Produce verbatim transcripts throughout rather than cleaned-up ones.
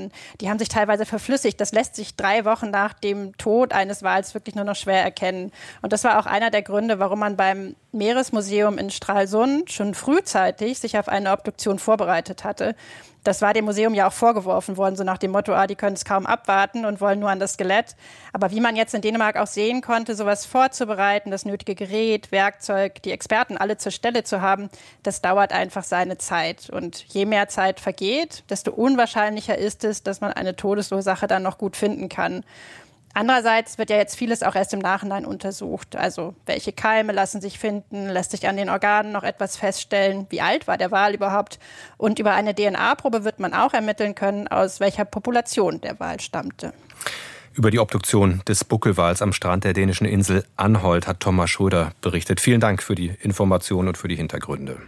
Daten, die haben sich teilweise verflüssigt. Das lässt sich drei Wochen nach dem Tod eines Wals wirklich nur noch schwer erkennen. Und das war auch einer der Gründe, warum man beim Meeresmuseum in Stralsund schon frühzeitig sich auf eine Obduktion vorbereitet hatte. Das war dem Museum ja auch vorgeworfen worden, so nach dem Motto, ah, die können es kaum abwarten und wollen nur an das Skelett. Aber wie man jetzt in Dänemark auch sehen konnte, sowas vorzubereiten, das nötige Gerät, Werkzeug, die Experten alle zur Stelle zu haben, das dauert einfach seine Zeit. Und je mehr Zeit vergeht, desto unwahrscheinlicher ist es, dass man eine Todesursache dann noch gut finden kann. Andererseits wird ja jetzt vieles auch erst im Nachhinein untersucht. Also welche Keime lassen sich finden, lässt sich an den Organen noch etwas feststellen, wie alt war der Wal überhaupt. Und über eine D N A-Probe wird man auch ermitteln können, aus welcher Population der Wal stammte. Über die Obduktion des Buckelwals am Strand der dänischen Insel Anholt hat Thomas Schröder berichtet. Vielen Dank für die Informationen und für die Hintergründe.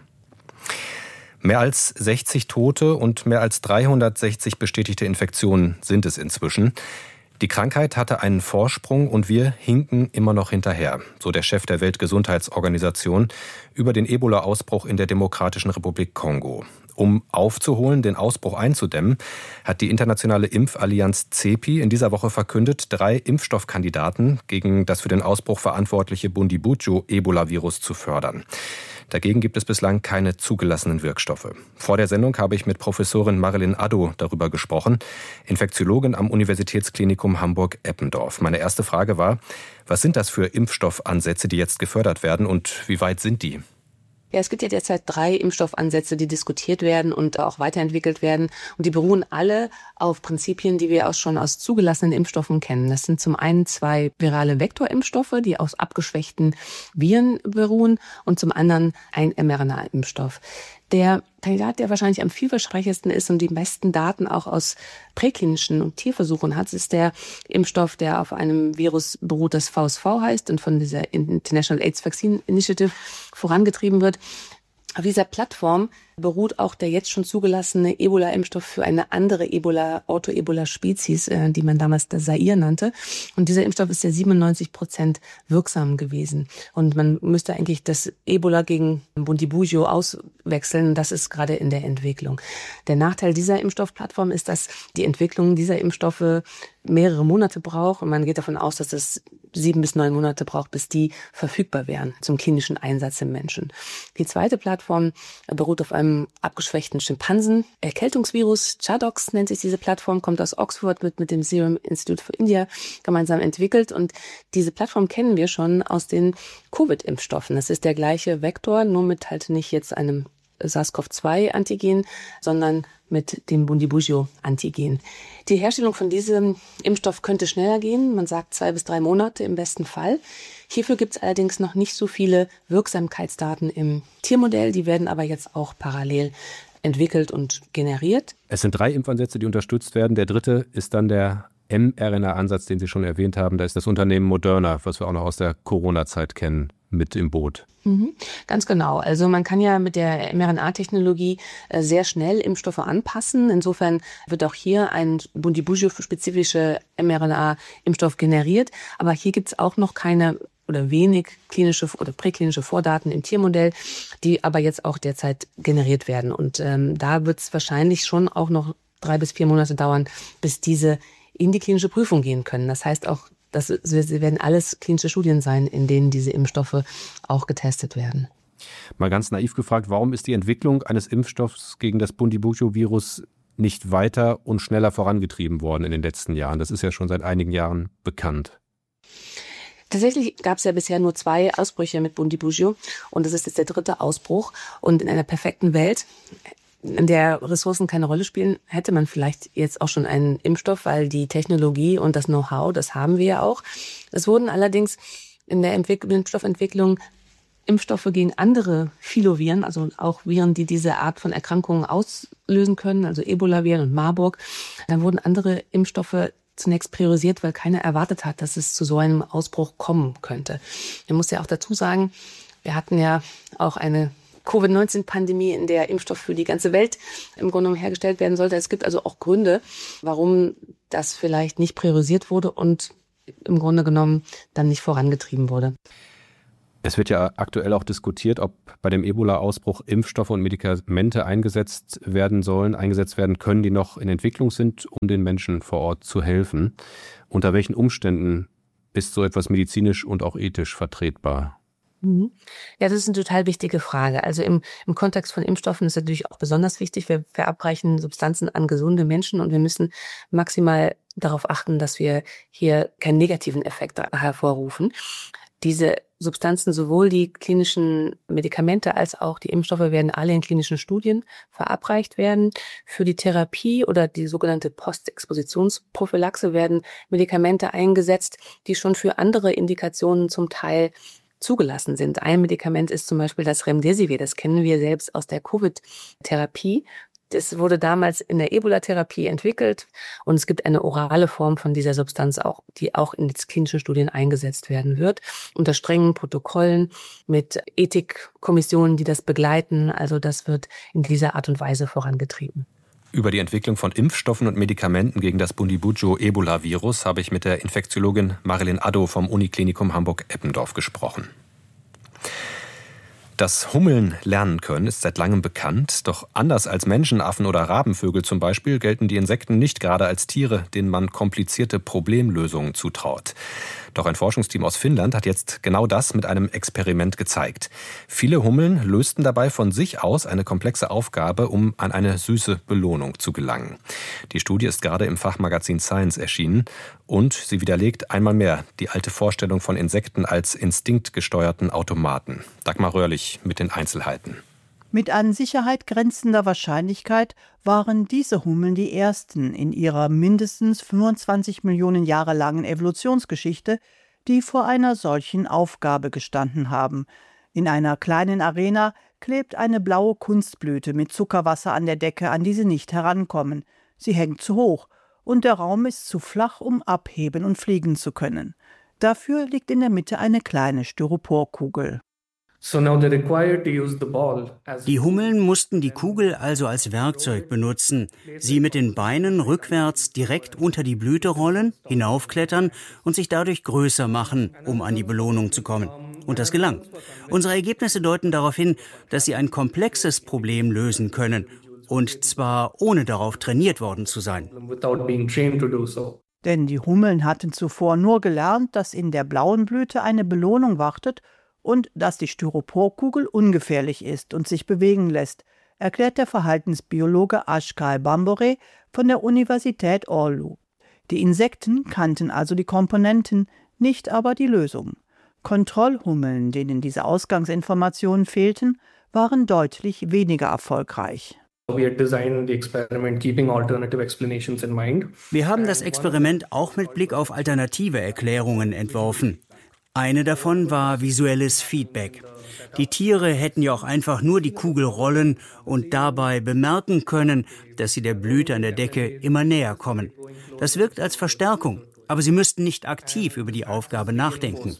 Mehr als sechzig Tote und mehr als dreihundertsechzig bestätigte Infektionen sind es inzwischen. Die Krankheit hatte einen Vorsprung und wir hinken immer noch hinterher, so der Chef der Weltgesundheitsorganisation über den Ebola-Ausbruch in der Demokratischen Republik Kongo. Um aufzuholen, den Ausbruch einzudämmen, hat die internationale Impfallianz CEPI in dieser Woche verkündet, drei Impfstoffkandidaten gegen das für den Ausbruch verantwortliche Bundibugyo-Ebola-Virus zu fördern. Dagegen gibt es bislang keine zugelassenen Wirkstoffe. Vor der Sendung habe ich mit Professorin Marilyn Addo darüber gesprochen, Infektiologin am Universitätsklinikum Hamburg-Eppendorf. Meine erste Frage war, was sind das für Impfstoffansätze, die jetzt gefördert werden und wie weit sind die? Ja, es gibt ja derzeit drei Impfstoffansätze, die diskutiert werden und auch weiterentwickelt werden. Und die beruhen alle auf Prinzipien, die wir auch schon aus zugelassenen Impfstoffen kennen. Das sind zum einen zwei virale Vektorimpfstoffe, die aus abgeschwächten Viren beruhen, und zum anderen ein mRNA-Impfstoff. Der Kandidat, der wahrscheinlich am vielversprechendsten ist und die besten Daten auch aus präklinischen und Tierversuchen hat, ist der Impfstoff, der auf einem Virus beruht, das V S V heißt und von dieser International AIDS Vaccine Initiative vorangetrieben wird. Auf dieser Plattform beruht auch der jetzt schon zugelassene Ebola-Impfstoff für eine andere Ebola, Ortho-Ebola-Spezies, die man damals das Zaire nannte. Und dieser Impfstoff ist ja siebenundneunzig Prozent wirksam gewesen. Und man müsste eigentlich das Ebola gegen Bundibugyo auswechseln. Das ist gerade in der Entwicklung. Der Nachteil dieser Impfstoffplattform ist, dass die Entwicklung dieser Impfstoffe mehrere Monate braucht. Und man geht davon aus, dass es sieben bis neun Monate braucht, bis die verfügbar wären zum klinischen Einsatz im Menschen. Die zweite Plattform beruht auf einem abgeschwächten Schimpansen. Erkältungsvirus, Chadox nennt sich diese Plattform, kommt aus Oxford, wird mit dem Serum Institute for India gemeinsam entwickelt. Und diese Plattform kennen wir schon aus den Covid-Impfstoffen. Das ist der gleiche Vektor, nur mit halt nicht jetzt einem SARS-C o V zwei Antigen, sondern mit dem Bundibugyo-Antigen. Die Herstellung von diesem Impfstoff könnte schneller gehen. Man sagt zwei bis drei Monate im besten Fall. Hierfür gibt es allerdings noch nicht so viele Wirksamkeitsdaten im Tiermodell. Die werden aber jetzt auch parallel entwickelt und generiert. Es sind drei Impfansätze, die unterstützt werden. Der dritte ist dann der mRNA-Ansatz, den Sie schon erwähnt haben. Da ist das Unternehmen Moderna, was wir auch noch aus der Corona-Zeit kennen, mit im Boot. Mhm, ganz genau. Also man kann ja mit der mRNA-Technologie äh, sehr schnell Impfstoffe anpassen. Insofern wird auch hier ein Bundibugyo-spezifischer mRNA-Impfstoff generiert. Aber hier gibt es auch noch keine oder wenig klinische oder präklinische Vordaten im Tiermodell, die aber jetzt auch derzeit generiert werden. Und ähm, da wird es wahrscheinlich schon auch noch drei bis vier Monate dauern, bis diese in die klinische Prüfung gehen können. Das heißt auch, das werden alles klinische Studien sein, in denen diese Impfstoffe auch getestet werden. Mal ganz naiv gefragt, warum ist die Entwicklung eines Impfstoffs gegen das Bundibugyo-Virus nicht weiter und schneller vorangetrieben worden in den letzten Jahren? Das ist ja schon seit einigen Jahren bekannt. Tatsächlich gab es ja bisher nur zwei Ausbrüche mit Bundibugyo und das ist jetzt der dritte Ausbruch. Und in einer perfekten Welt, in der Ressourcen keine Rolle spielen, hätte man vielleicht jetzt auch schon einen Impfstoff, weil die Technologie und das Know-how, das haben wir ja auch. Es wurden allerdings in der Entwick- Impfstoffentwicklung Impfstoffe gegen andere Filoviren, also auch Viren, die diese Art von Erkrankungen auslösen können, also Ebola-Viren und Marburg. Dann wurden andere Impfstoffe zunächst priorisiert, weil keiner erwartet hat, dass es zu so einem Ausbruch kommen könnte. Man muss ja auch dazu sagen, wir hatten ja auch eine Covid neunzehn Pandemie, in der Impfstoff für die ganze Welt im Grunde genommen hergestellt werden sollte. Es gibt also auch Gründe, warum das vielleicht nicht priorisiert wurde und im Grunde genommen dann nicht vorangetrieben wurde. Es wird ja aktuell auch diskutiert, ob bei dem Ebola-Ausbruch Impfstoffe und Medikamente eingesetzt werden sollen, eingesetzt werden können, die noch in Entwicklung sind, um den Menschen vor Ort zu helfen. Unter welchen Umständen ist so etwas medizinisch und auch ethisch vertretbar? Mhm. Ja, das ist eine total wichtige Frage. Also im, im Kontext von Impfstoffen ist natürlich auch besonders wichtig. Wir verabreichen Substanzen an gesunde Menschen und wir müssen maximal darauf achten, dass wir hier keinen negativen Effekt hervorrufen. Diese Substanzen, sowohl die klinischen Medikamente als auch die Impfstoffe, werden alle in klinischen Studien verabreicht werden. Für die Therapie oder die sogenannte Postexpositionsprophylaxe werden Medikamente eingesetzt, die schon für andere Indikationen zum Teil zugelassen sind. Ein Medikament ist zum Beispiel das Remdesivir. Das kennen wir selbst aus der Covid-Therapie. Das wurde damals in der Ebola-Therapie entwickelt und es gibt eine orale Form von dieser Substanz auch, die auch in klinischen Studien eingesetzt werden wird, unter strengen Protokollen mit Ethikkommissionen, die das begleiten. Also das wird in dieser Art und Weise vorangetrieben. Über die Entwicklung von Impfstoffen und Medikamenten gegen das Bundibugyo-Ebola-Virus habe ich mit der Infektiologin Marilyn Addo vom Uniklinikum Hamburg-Eppendorf gesprochen. Dass Hummeln lernen können, ist seit langem bekannt. Doch anders als Menschenaffen oder Rabenvögel zum Beispiel gelten die Insekten nicht gerade als Tiere, denen man komplizierte Problemlösungen zutraut. Doch ein Forschungsteam aus Finnland hat jetzt genau das mit einem Experiment gezeigt. Viele Hummeln lösten dabei von sich aus eine komplexe Aufgabe, um an eine süße Belohnung zu gelangen. Die Studie ist gerade im Fachmagazin Science erschienen und sie widerlegt einmal mehr die alte Vorstellung von Insekten als instinktgesteuerten Automaten. Dagmar Röhrlich mit den Einzelheiten. Mit an Sicherheit grenzender Wahrscheinlichkeit waren diese Hummeln die ersten in ihrer mindestens fünfundzwanzig Millionen Jahre langen Evolutionsgeschichte, die vor einer solchen Aufgabe gestanden haben. In einer kleinen Arena klebt eine blaue Kunstblüte mit Zuckerwasser an der Decke, an die sie nicht herankommen. Sie hängt zu hoch und der Raum ist zu flach, um abheben und fliegen zu können. Dafür liegt in der Mitte eine kleine Styroporkugel. Die Hummeln mussten die Kugel also als Werkzeug benutzen, sie mit den Beinen rückwärts direkt unter die Blüte rollen, hinaufklettern und sich dadurch größer machen, um an die Belohnung zu kommen. Und das gelang. Unsere Ergebnisse deuten darauf hin, dass sie ein komplexes Problem lösen können, und zwar ohne darauf trainiert worden zu sein. Denn die Hummeln hatten zuvor nur gelernt, dass in der blauen Blüte eine Belohnung wartet und dass die Styroporkugel ungefährlich ist und sich bewegen lässt, erklärt der Verhaltensbiologe Ashkal Bambore von der Universität Oulu. Die Insekten kannten also die Komponenten, nicht aber die Lösung. Kontrollhummeln, denen diese Ausgangsinformationen fehlten, waren deutlich weniger erfolgreich. Wir haben das Experiment auch mit Blick auf alternative Erklärungen entworfen. Eine davon war visuelles Feedback. Die Tiere hätten ja auch einfach nur die Kugel rollen und dabei bemerken können, dass sie der Blüte an der Decke immer näher kommen. Das wirkt als Verstärkung, aber sie müssten nicht aktiv über die Aufgabe nachdenken.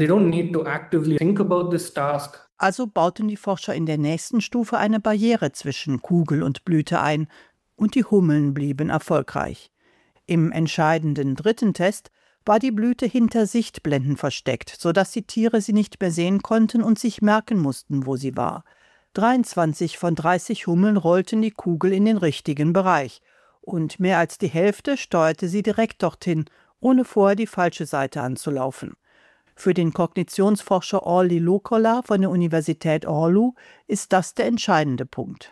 Also bauten die Forscher in der nächsten Stufe eine Barriere zwischen Kugel und Blüte ein und die Hummeln blieben erfolgreich. Im entscheidenden dritten Test war die Blüte hinter Sichtblenden versteckt, sodass die Tiere sie nicht mehr sehen konnten und sich merken mussten, wo sie war. dreiundzwanzig von dreißig Hummeln rollten die Kugel in den richtigen Bereich und mehr als die Hälfte steuerte sie direkt dorthin, ohne vorher die falsche Seite anzulaufen. Für den Kognitionsforscher Olli Lukola von der Universität Oulu ist das der entscheidende Punkt.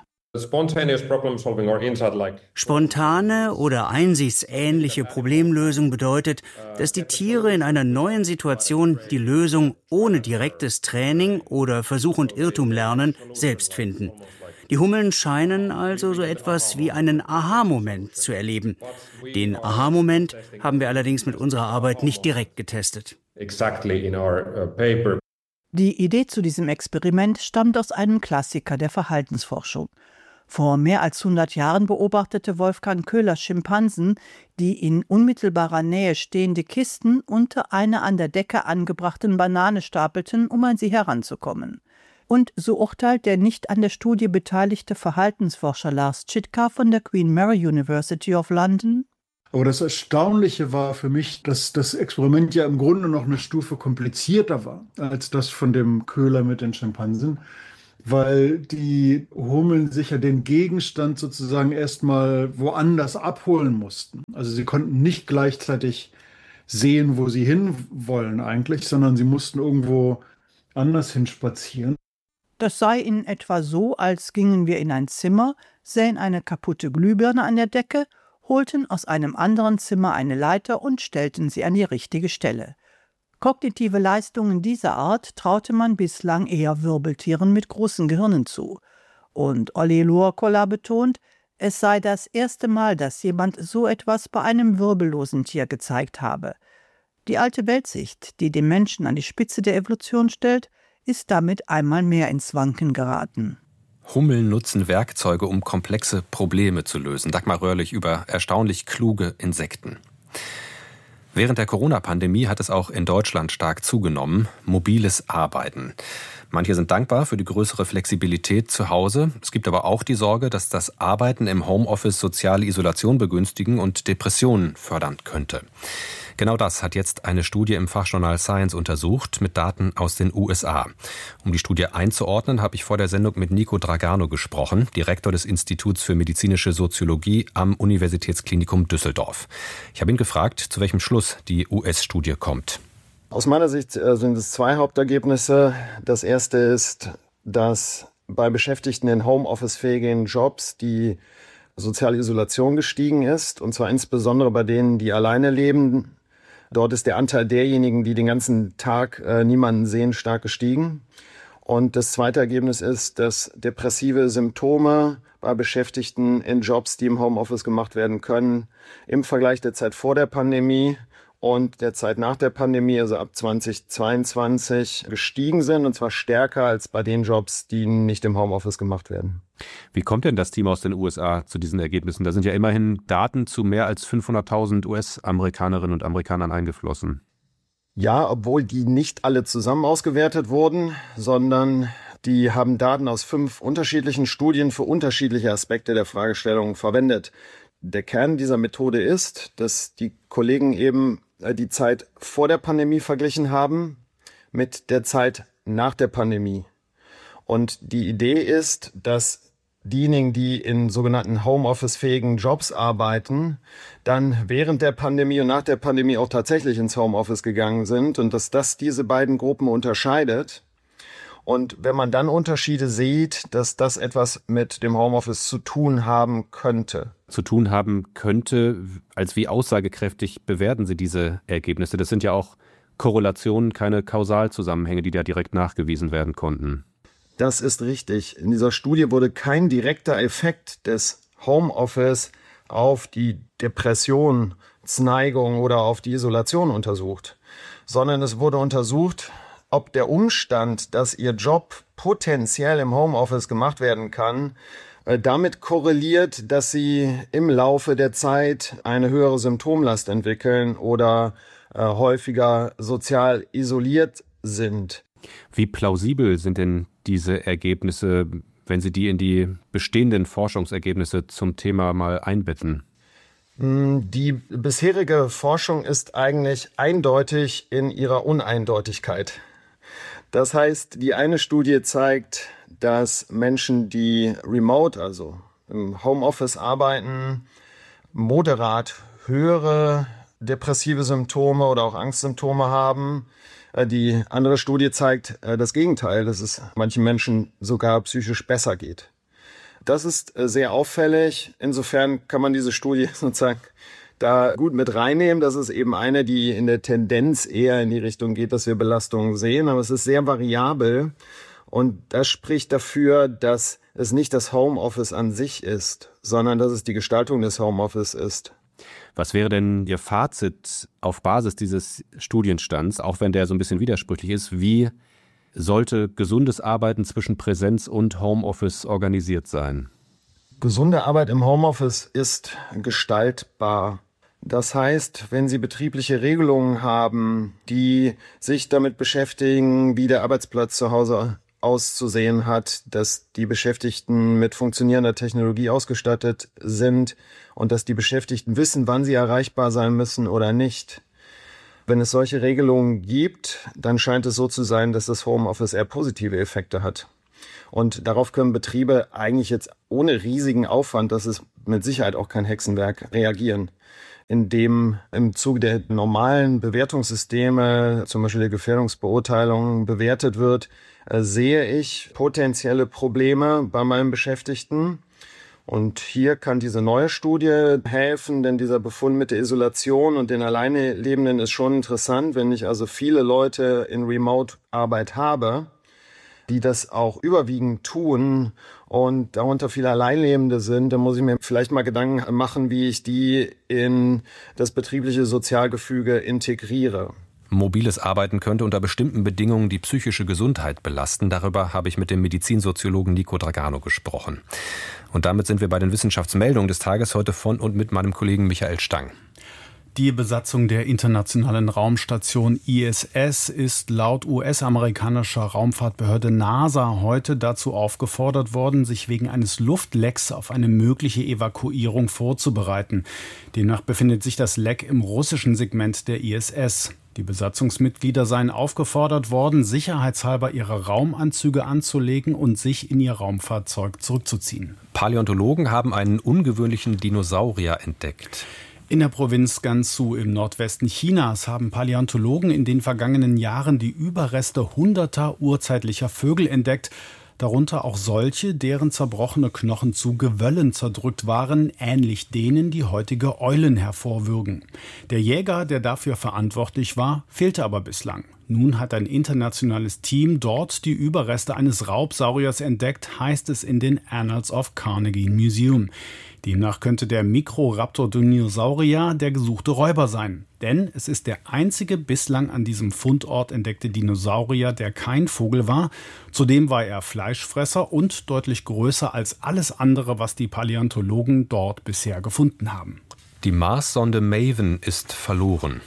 Spontane oder einsichtsähnliche Problemlösung bedeutet, dass die Tiere in einer neuen Situation die Lösung ohne direktes Training oder Versuch und Irrtum lernen, selbst finden. Die Hummeln scheinen also so etwas wie einen Aha-Moment zu erleben. Den Aha-Moment haben wir allerdings mit unserer Arbeit nicht direkt getestet. Die Idee zu diesem Experiment stammt aus einem Klassiker der Verhaltensforschung. Vor mehr als hundert Jahren beobachtete Wolfgang Köhler Schimpansen, die in unmittelbarer Nähe stehende Kisten unter einer an der Decke angebrachten Banane stapelten, um an sie heranzukommen. Und so urteilt der nicht an der Studie beteiligte Verhaltensforscher Lars Chitka von der Queen Mary University of London: Aber das Erstaunliche war für mich, dass das Experiment ja im Grunde noch eine Stufe komplizierter war als das von dem Köhler mit den Schimpansen, weil die Hummeln sich ja den Gegenstand sozusagen erstmal woanders abholen mussten. Also sie konnten nicht gleichzeitig sehen, wo sie hinwollen eigentlich, sondern sie mussten irgendwo anders hinspazieren. Das sei in etwa so, als gingen wir in ein Zimmer, sähen eine kaputte Glühbirne an der Decke, holten aus einem anderen Zimmer eine Leiter und stellten sie an die richtige Stelle. Kognitive Leistungen dieser Art traute man bislang eher Wirbeltieren mit großen Gehirnen zu. Und Olli Luokola betont, es sei das erste Mal, dass jemand so etwas bei einem wirbellosen Tier gezeigt habe. Die alte Weltsicht, die den Menschen an die Spitze der Evolution stellt, ist damit einmal mehr ins Wanken geraten. Hummeln nutzen Werkzeuge, um komplexe Probleme zu lösen. Dagmar Röhrlich über erstaunlich kluge Insekten. Während der Corona-Pandemie hat es auch in Deutschland stark zugenommen, mobiles Arbeiten. Manche sind dankbar für die größere Flexibilität zu Hause. Es gibt aber auch die Sorge, dass das Arbeiten im Homeoffice soziale Isolation begünstigen und Depressionen fördern könnte. Genau das hat jetzt eine Studie im Fachjournal Science untersucht mit Daten aus den U S A. Um die Studie einzuordnen, habe ich vor der Sendung mit Nico Dragano gesprochen, Direktor des Instituts für medizinische Soziologie am Universitätsklinikum Düsseldorf. Ich habe ihn gefragt, zu welchem Schluss die U S-Studie kommt. Aus meiner Sicht sind es zwei Hauptergebnisse. Das erste ist, dass bei Beschäftigten in Homeoffice-fähigen Jobs die soziale Isolation gestiegen ist, und zwar insbesondere bei denen, die alleine leben. Dort ist der Anteil derjenigen, die den ganzen Tag äh, niemanden sehen, stark gestiegen. Und das zweite Ergebnis ist, dass depressive Symptome bei Beschäftigten in Jobs, die im Homeoffice gemacht werden können, im Vergleich der Zeit vor der Pandemie und der Zeit nach der Pandemie, also ab zweitausendzweiundzwanzig, gestiegen sind, und zwar stärker als bei den Jobs, die nicht im Homeoffice gemacht werden. Wie kommt denn das Team aus den U S A zu diesen Ergebnissen? Da sind ja immerhin Daten zu mehr als fünfhunderttausend U S-Amerikanerinnen und Amerikanern eingeflossen. Ja, obwohl die nicht alle zusammen ausgewertet wurden, sondern die haben Daten aus fünf unterschiedlichen Studien für unterschiedliche Aspekte der Fragestellung verwendet. Der Kern dieser Methode ist, dass die Kollegen eben die Zeit vor der Pandemie verglichen haben mit der Zeit nach der Pandemie. Und die Idee ist, dass diejenigen, die in sogenannten Homeoffice-fähigen Jobs arbeiten, dann während der Pandemie und nach der Pandemie auch tatsächlich ins Homeoffice gegangen sind und dass das diese beiden Gruppen unterscheidet. Und wenn man dann Unterschiede sieht, dass das etwas mit dem Homeoffice zu tun haben könnte. Zu tun haben könnte, als wie aussagekräftig bewerten Sie diese Ergebnisse? Das sind ja auch Korrelationen, keine Kausalzusammenhänge, die da direkt nachgewiesen werden konnten. Das ist richtig. In dieser Studie wurde kein direkter Effekt des Homeoffice auf die Depressionsneigung oder auf die Isolation untersucht, sondern es wurde untersucht, ob der Umstand, dass ihr Job potenziell im Homeoffice gemacht werden kann, damit korreliert, dass sie im Laufe der Zeit eine höhere Symptomlast entwickeln oder äh, häufiger sozial isoliert sind. Wie plausibel sind denn diese Ergebnisse, wenn Sie die in die bestehenden Forschungsergebnisse zum Thema mal einbetten? Die bisherige Forschung ist eigentlich eindeutig in ihrer Uneindeutigkeit. Das heißt, die eine Studie zeigt, dass Menschen, die remote, also im Homeoffice arbeiten, moderat höhere depressive Symptome oder auch Angstsymptome haben. Die andere Studie zeigt das Gegenteil, dass es manchen Menschen sogar psychisch besser geht. Das ist sehr auffällig. Insofern kann man diese Studie sozusagen da gut mit reinnehmen. Das ist eben eine, die in der Tendenz eher in die Richtung geht, dass wir Belastungen sehen. Aber es ist sehr variabel. Und das spricht dafür, dass es nicht das Homeoffice an sich ist, sondern dass es die Gestaltung des Homeoffice ist. Was wäre denn Ihr Fazit auf Basis dieses Studienstands, auch wenn der so ein bisschen widersprüchlich ist? Wie sollte gesundes Arbeiten zwischen Präsenz und Homeoffice organisiert sein? Gesunde Arbeit im Homeoffice ist gestaltbar. Das heißt, wenn Sie betriebliche Regelungen haben, die sich damit beschäftigen, wie der Arbeitsplatz zu Hause auszusehen hat, dass die Beschäftigten mit funktionierender Technologie ausgestattet sind und dass die Beschäftigten wissen, wann sie erreichbar sein müssen oder nicht. Wenn es solche Regelungen gibt, dann scheint es so zu sein, dass das Homeoffice eher positive Effekte hat. Und darauf können Betriebe eigentlich jetzt ohne riesigen Aufwand, das ist mit Sicherheit auch kein Hexenwerk, reagieren. Indem im Zuge der normalen Bewertungssysteme, zum Beispiel der Gefährdungsbeurteilung, bewertet wird, sehe ich potenzielle Probleme bei meinen Beschäftigten. Und hier kann diese neue Studie helfen, denn dieser Befund mit der Isolation und den Alleinlebenden ist schon interessant. Wenn ich also viele Leute in Remote-Arbeit habe, die das auch überwiegend tun und darunter viele Alleinlebende sind, dann muss ich mir vielleicht mal Gedanken machen, wie ich die in das betriebliche Sozialgefüge integriere. Mobiles Arbeiten könnte unter bestimmten Bedingungen die psychische Gesundheit belasten. Darüber habe ich mit dem Medizinsoziologen Nico Dragano gesprochen. Und damit sind wir bei den Wissenschaftsmeldungen des Tages heute von und mit meinem Kollegen Michael Stang. Die Besatzung der internationalen Raumstation I S S ist laut U S-amerikanischer Raumfahrtbehörde NASA heute dazu aufgefordert worden, sich wegen eines Luftlecks auf eine mögliche Evakuierung vorzubereiten. Demnach befindet sich das Leck im russischen Segment der I S S. Die Besatzungsmitglieder seien aufgefordert worden, sicherheitshalber ihre Raumanzüge anzulegen und sich in ihr Raumfahrzeug zurückzuziehen. Paläontologen haben einen ungewöhnlichen Dinosaurier entdeckt. In der Provinz Gansu im Nordwesten Chinas haben Paläontologen in den vergangenen Jahren die Überreste hunderter urzeitlicher Vögel entdeckt, darunter auch solche, deren zerbrochene Knochen zu Gewöllen zerdrückt waren, ähnlich denen, die heutige Eulen hervorwürgen. Der Jäger, der dafür verantwortlich war, fehlte aber bislang. Nun hat ein internationales Team dort die Überreste eines Raubsauriers entdeckt, heißt es in den Annals of Carnegie Museum. Demnach könnte der Microraptor-Dinosaurier der gesuchte Räuber sein. Denn es ist der einzige bislang an diesem Fundort entdeckte Dinosaurier, der kein Vogel war. Zudem war er Fleischfresser und deutlich größer als alles andere, was die Paläontologen dort bisher gefunden haben. Die Marssonde Maven ist verloren.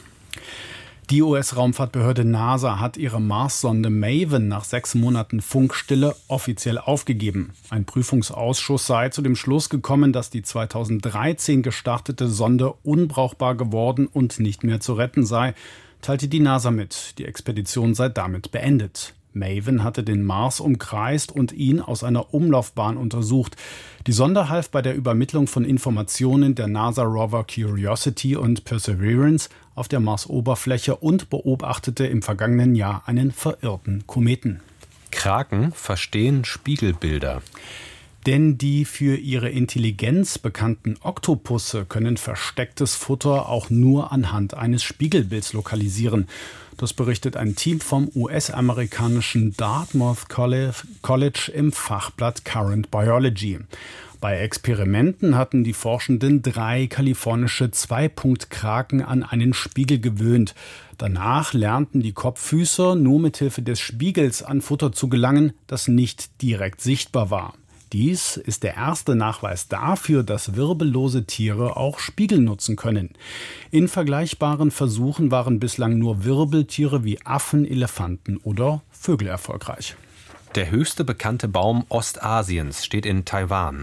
Die U S-Raumfahrtbehörde NASA hat ihre Marssonde Maven nach sechs Monaten Funkstille offiziell aufgegeben. Ein Prüfungsausschuss sei zu dem Schluss gekommen, dass die zweitausenddreizehn gestartete Sonde unbrauchbar geworden und nicht mehr zu retten sei, teilte die NASA mit. Die Expedition sei damit beendet. Maven hatte den Mars umkreist und ihn aus einer Umlaufbahn untersucht. Die Sonde half bei der Übermittlung von Informationen der NASA-Rover Curiosity und Perseverance auf der Marsoberfläche und beobachtete im vergangenen Jahr einen verirrten Kometen. Kraken verstehen Spiegelbilder. Denn die für ihre Intelligenz bekannten Oktopusse können verstecktes Futter auch nur anhand eines Spiegelbilds lokalisieren. Das berichtet ein Team vom U S-amerikanischen Dartmouth College im Fachblatt Current Biology. Bei Experimenten hatten die Forschenden drei kalifornische Zweipunktkraken an einen Spiegel gewöhnt. Danach lernten die Kopffüßer nur mit Hilfe des Spiegels an Futter zu gelangen, das nicht direkt sichtbar war. Dies ist der erste Nachweis dafür, dass wirbellose Tiere auch Spiegel nutzen können. In vergleichbaren Versuchen waren bislang nur Wirbeltiere wie Affen, Elefanten oder Vögel erfolgreich. Der höchste bekannte Baum Ostasiens steht in Taiwan.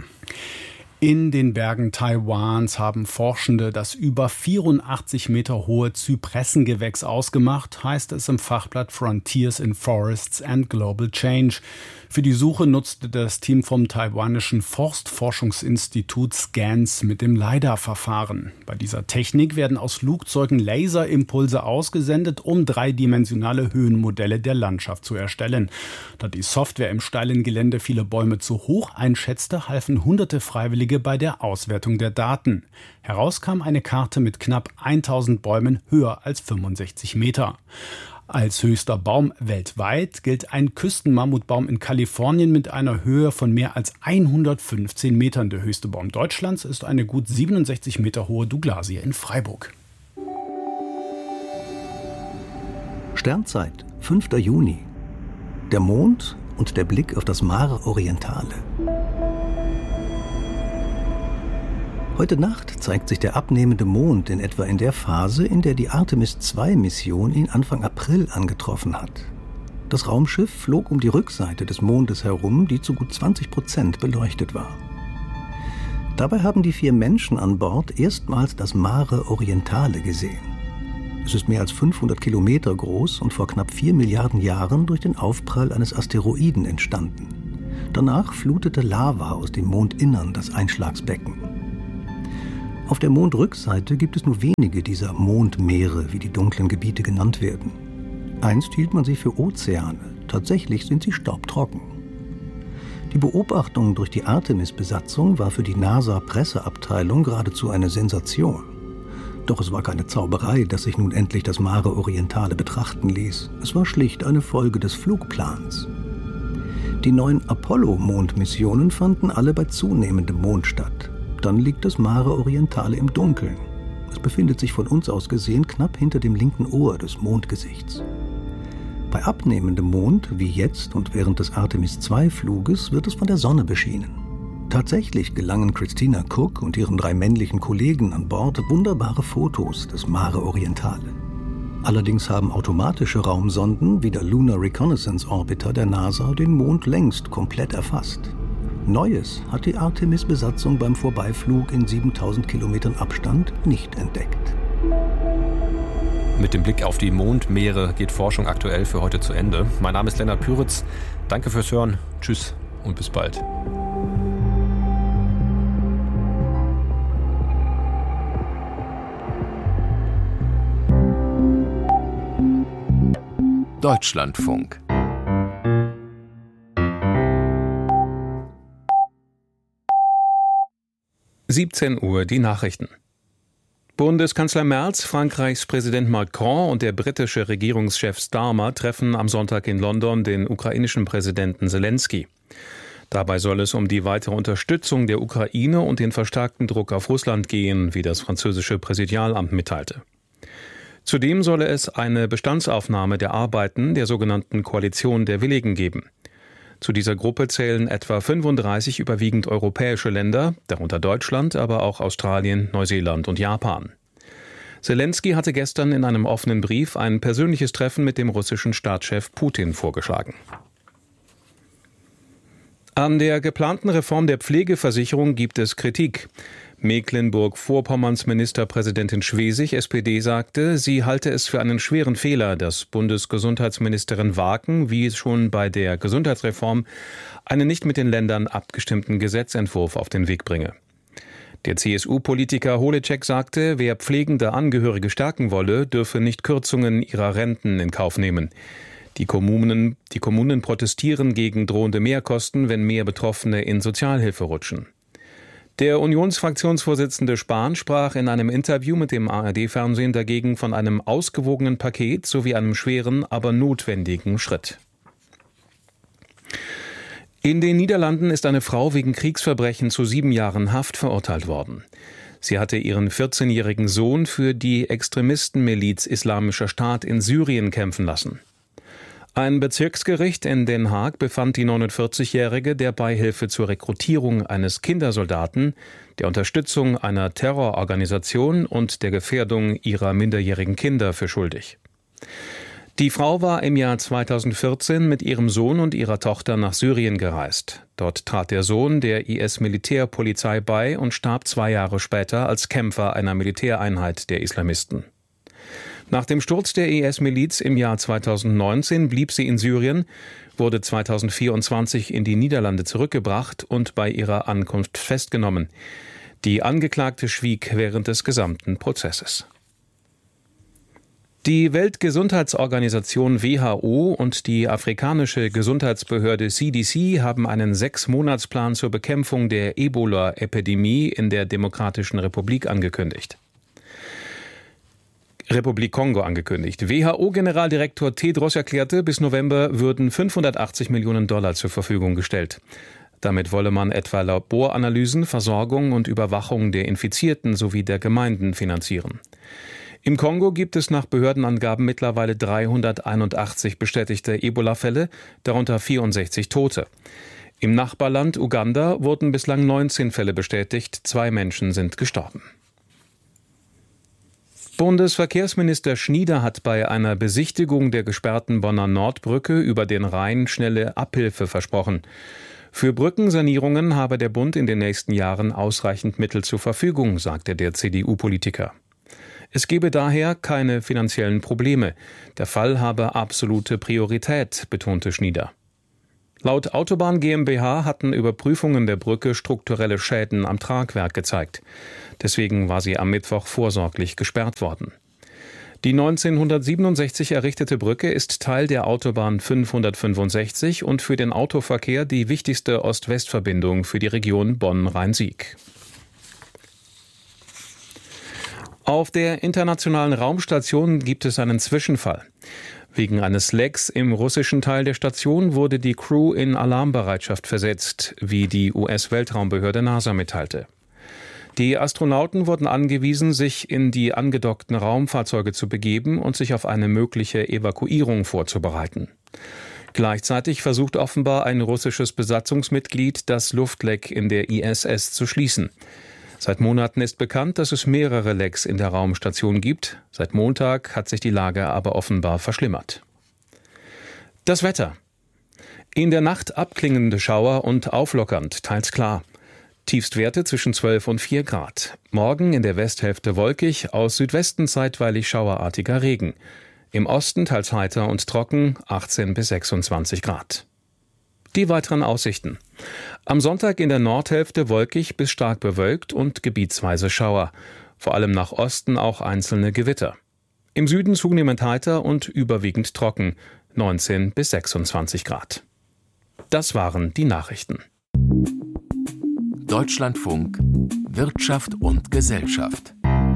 In den Bergen Taiwans haben Forschende das über vierundachtzig Meter hohe Zypressengewächs ausgemacht, heißt es im Fachblatt Frontiers in Forests and Global Change. Für die Suche nutzte das Team vom taiwanischen Forstforschungsinstitut Scans mit dem LiDAR-Verfahren. Bei dieser Technik werden aus Flugzeugen Laserimpulse ausgesendet, um dreidimensionale Höhenmodelle der Landschaft zu erstellen. Da die Software im steilen Gelände viele Bäume zu hoch einschätzte, halfen hunderte Freiwillige bei der Auswertung der Daten. Heraus kam eine Karte mit knapp tausend Bäumen höher als fünfundsechzig Meter. Als höchster Baum weltweit gilt ein Küstenmammutbaum in Kalifornien mit einer Höhe von mehr als hundertfünfzehn Metern. Der höchste Baum Deutschlands ist eine gut siebenundsechzig Meter hohe Douglasie in Freiburg. Sternzeit, fünfter Juni. Der Mond und der Blick auf das Mare Orientale. Heute Nacht zeigt sich der abnehmende Mond in etwa in der Phase, in der die Artemis zwei Mission ihn Anfang April angetroffen hat. Das Raumschiff flog um die Rückseite des Mondes herum, die zu gut zwanzig Prozent beleuchtet war. Dabei haben die vier Menschen an Bord erstmals das Mare Orientale gesehen. Es ist mehr als fünfhundert Kilometer groß und vor knapp vier Milliarden Jahren durch den Aufprall eines Asteroiden entstanden. Danach flutete Lava aus dem Mondinnern das Einschlagsbecken. Auf der Mondrückseite gibt es nur wenige dieser Mondmeere, wie die dunklen Gebiete genannt werden. Einst hielt man sie für Ozeane, tatsächlich sind sie staubtrocken. Die Beobachtung durch die Artemis-Besatzung war für die NASA-Presseabteilung geradezu eine Sensation. Doch es war keine Zauberei, dass sich nun endlich das Mare Orientale betrachten ließ. Es war schlicht eine Folge des Flugplans. Die neuen Apollo-Mondmissionen fanden alle bei zunehmendem Mond statt. Dann liegt das Mare Orientale im Dunkeln. Es befindet sich von uns aus gesehen knapp hinter dem linken Ohr des Mondgesichts. Bei abnehmendem Mond, wie jetzt und während des Artemis zwei Fluges, wird es von der Sonne beschienen. Tatsächlich gelangen Christina Cook und ihren drei männlichen Kollegen an Bord wunderbare Fotos des Mare Orientale. Allerdings haben automatische Raumsonden wie der Lunar Reconnaissance Orbiter der NASA den Mond längst komplett erfasst. Neues hat die Artemis-Besatzung beim Vorbeiflug in siebentausend Kilometern Abstand nicht entdeckt. Mit dem Blick auf die Mondmeere geht Forschung aktuell für heute zu Ende. Mein Name ist Lennart Püritz. Danke fürs Hören. Tschüss und bis bald. Deutschlandfunk. siebzehn Uhr, die Nachrichten. Bundeskanzler Merz, Frankreichs Präsident Macron und der britische Regierungschef Starmer treffen am Sonntag in London den ukrainischen Präsidenten Selenskyj. Dabei soll es um die weitere Unterstützung der Ukraine und den verstärkten Druck auf Russland gehen, wie das französische Präsidialamt mitteilte. Zudem solle es eine Bestandsaufnahme der Arbeiten der sogenannten Koalition der Willigen geben. Zu dieser Gruppe zählen etwa fünfunddreißig überwiegend europäische Länder, darunter Deutschland, aber auch Australien, Neuseeland und Japan. Selenskyj hatte gestern in einem offenen Brief ein persönliches Treffen mit dem russischen Staatschef Putin vorgeschlagen. An der geplanten Reform der Pflegeversicherung gibt es Kritik. Mecklenburg-Vorpommerns Ministerpräsidentin Schwesig, S P D, sagte, sie halte es für einen schweren Fehler, dass Bundesgesundheitsministerin Waken, wie schon bei der Gesundheitsreform, einen nicht mit den Ländern abgestimmten Gesetzentwurf auf den Weg bringe. Der C S U-Politiker Holecek sagte, wer pflegende Angehörige stärken wolle, dürfe nicht Kürzungen ihrer Renten in Kauf nehmen. Die Kommunen, die Kommunen protestieren gegen drohende Mehrkosten, wenn mehr Betroffene in Sozialhilfe rutschen. Der Unionsfraktionsvorsitzende Spahn sprach in einem Interview mit dem A R D-Fernsehen dagegen von einem ausgewogenen Paket sowie einem schweren, aber notwendigen Schritt. In den Niederlanden ist eine Frau wegen Kriegsverbrechen zu sieben Jahren Haft verurteilt worden. Sie hatte ihren vierzehnjährigen Sohn für die Extremistenmiliz Islamischer Staat in Syrien kämpfen lassen. Ein Bezirksgericht in Den Haag befand die neunundvierzigjährige der Beihilfe zur Rekrutierung eines Kindersoldaten, der Unterstützung einer Terrororganisation und der Gefährdung ihrer minderjährigen Kinder für schuldig. Die Frau war im Jahr zweitausendvierzehn mit ihrem Sohn und ihrer Tochter nach Syrien gereist. Dort trat der Sohn der I S-Militärpolizei bei und starb zwei Jahre später als Kämpfer einer Militäreinheit der Islamisten. Nach dem Sturz der I S-Miliz im Jahr zweitausendneunzehn blieb sie in Syrien, wurde zweitausendvierundzwanzig in die Niederlande zurückgebracht und bei ihrer Ankunft festgenommen. Die Angeklagte schwieg während des gesamten Prozesses. Die Weltgesundheitsorganisation W H O und die afrikanische Gesundheitsbehörde C D C haben einen Sechs-Monats-Plan zur Bekämpfung der Ebola-Epidemie in der Demokratischen Republik angekündigt. Republik Kongo angekündigt. W H O-Generaldirektor Tedros erklärte, bis November würden fünfhundertachtzig Millionen Dollar zur Verfügung gestellt. Damit wolle man etwa Laboranalysen, Versorgung und Überwachung der Infizierten sowie der Gemeinden finanzieren. Im Kongo gibt es nach Behördenangaben mittlerweile dreihunderteinundachtzig bestätigte Ebola-Fälle, darunter vierundsechzig Tote. Im Nachbarland Uganda wurden bislang neunzehn Fälle bestätigt, zwei Menschen sind gestorben. Bundesverkehrsminister Schnieder hat bei einer Besichtigung der gesperrten Bonner Nordbrücke über den Rhein schnelle Abhilfe versprochen. Für Brückensanierungen habe der Bund in den nächsten Jahren ausreichend Mittel zur Verfügung, sagte der C D U-Politiker. Es gebe daher keine finanziellen Probleme. Der Fall habe absolute Priorität, betonte Schnieder. Laut Autobahn GmbH hatten Überprüfungen der Brücke strukturelle Schäden am Tragwerk gezeigt. Deswegen war sie am Mittwoch vorsorglich gesperrt worden. Die neunzehnhundertsiebenundsechzig errichtete Brücke ist Teil der Autobahn fünfhundertfünfundsechzig und für den Autoverkehr die wichtigste Ost-West-Verbindung für die Region Bonn-Rhein-Sieg. Auf der internationalen Raumstation gibt es einen Zwischenfall. Wegen eines Lecks im russischen Teil der Station wurde die Crew in Alarmbereitschaft versetzt, wie die U S-Weltraumbehörde NASA mitteilte. Die Astronauten wurden angewiesen, sich in die angedockten Raumfahrzeuge zu begeben und sich auf eine mögliche Evakuierung vorzubereiten. Gleichzeitig versucht offenbar ein russisches Besatzungsmitglied, das Luftleck in der I S S zu schließen. Seit Monaten ist bekannt, dass es mehrere Lecks in der Raumstation gibt. Seit Montag hat sich die Lage aber offenbar verschlimmert. Das Wetter. In der Nacht abklingende Schauer und auflockernd, teils klar. Tiefstwerte zwischen zwölf und vier Grad. Morgen in der Westhälfte wolkig, aus Südwesten zeitweilig schauerartiger Regen. Im Osten teils heiter und trocken, achtzehn bis sechsundzwanzig Grad. Die weiteren Aussichten. Am Sonntag in der Nordhälfte wolkig bis stark bewölkt und gebietsweise Schauer. Vor allem nach Osten auch einzelne Gewitter. Im Süden zunehmend heiter und überwiegend trocken, neunzehn bis sechsundzwanzig Grad. Das waren die Nachrichten. Deutschlandfunk Wirtschaft und Gesellschaft.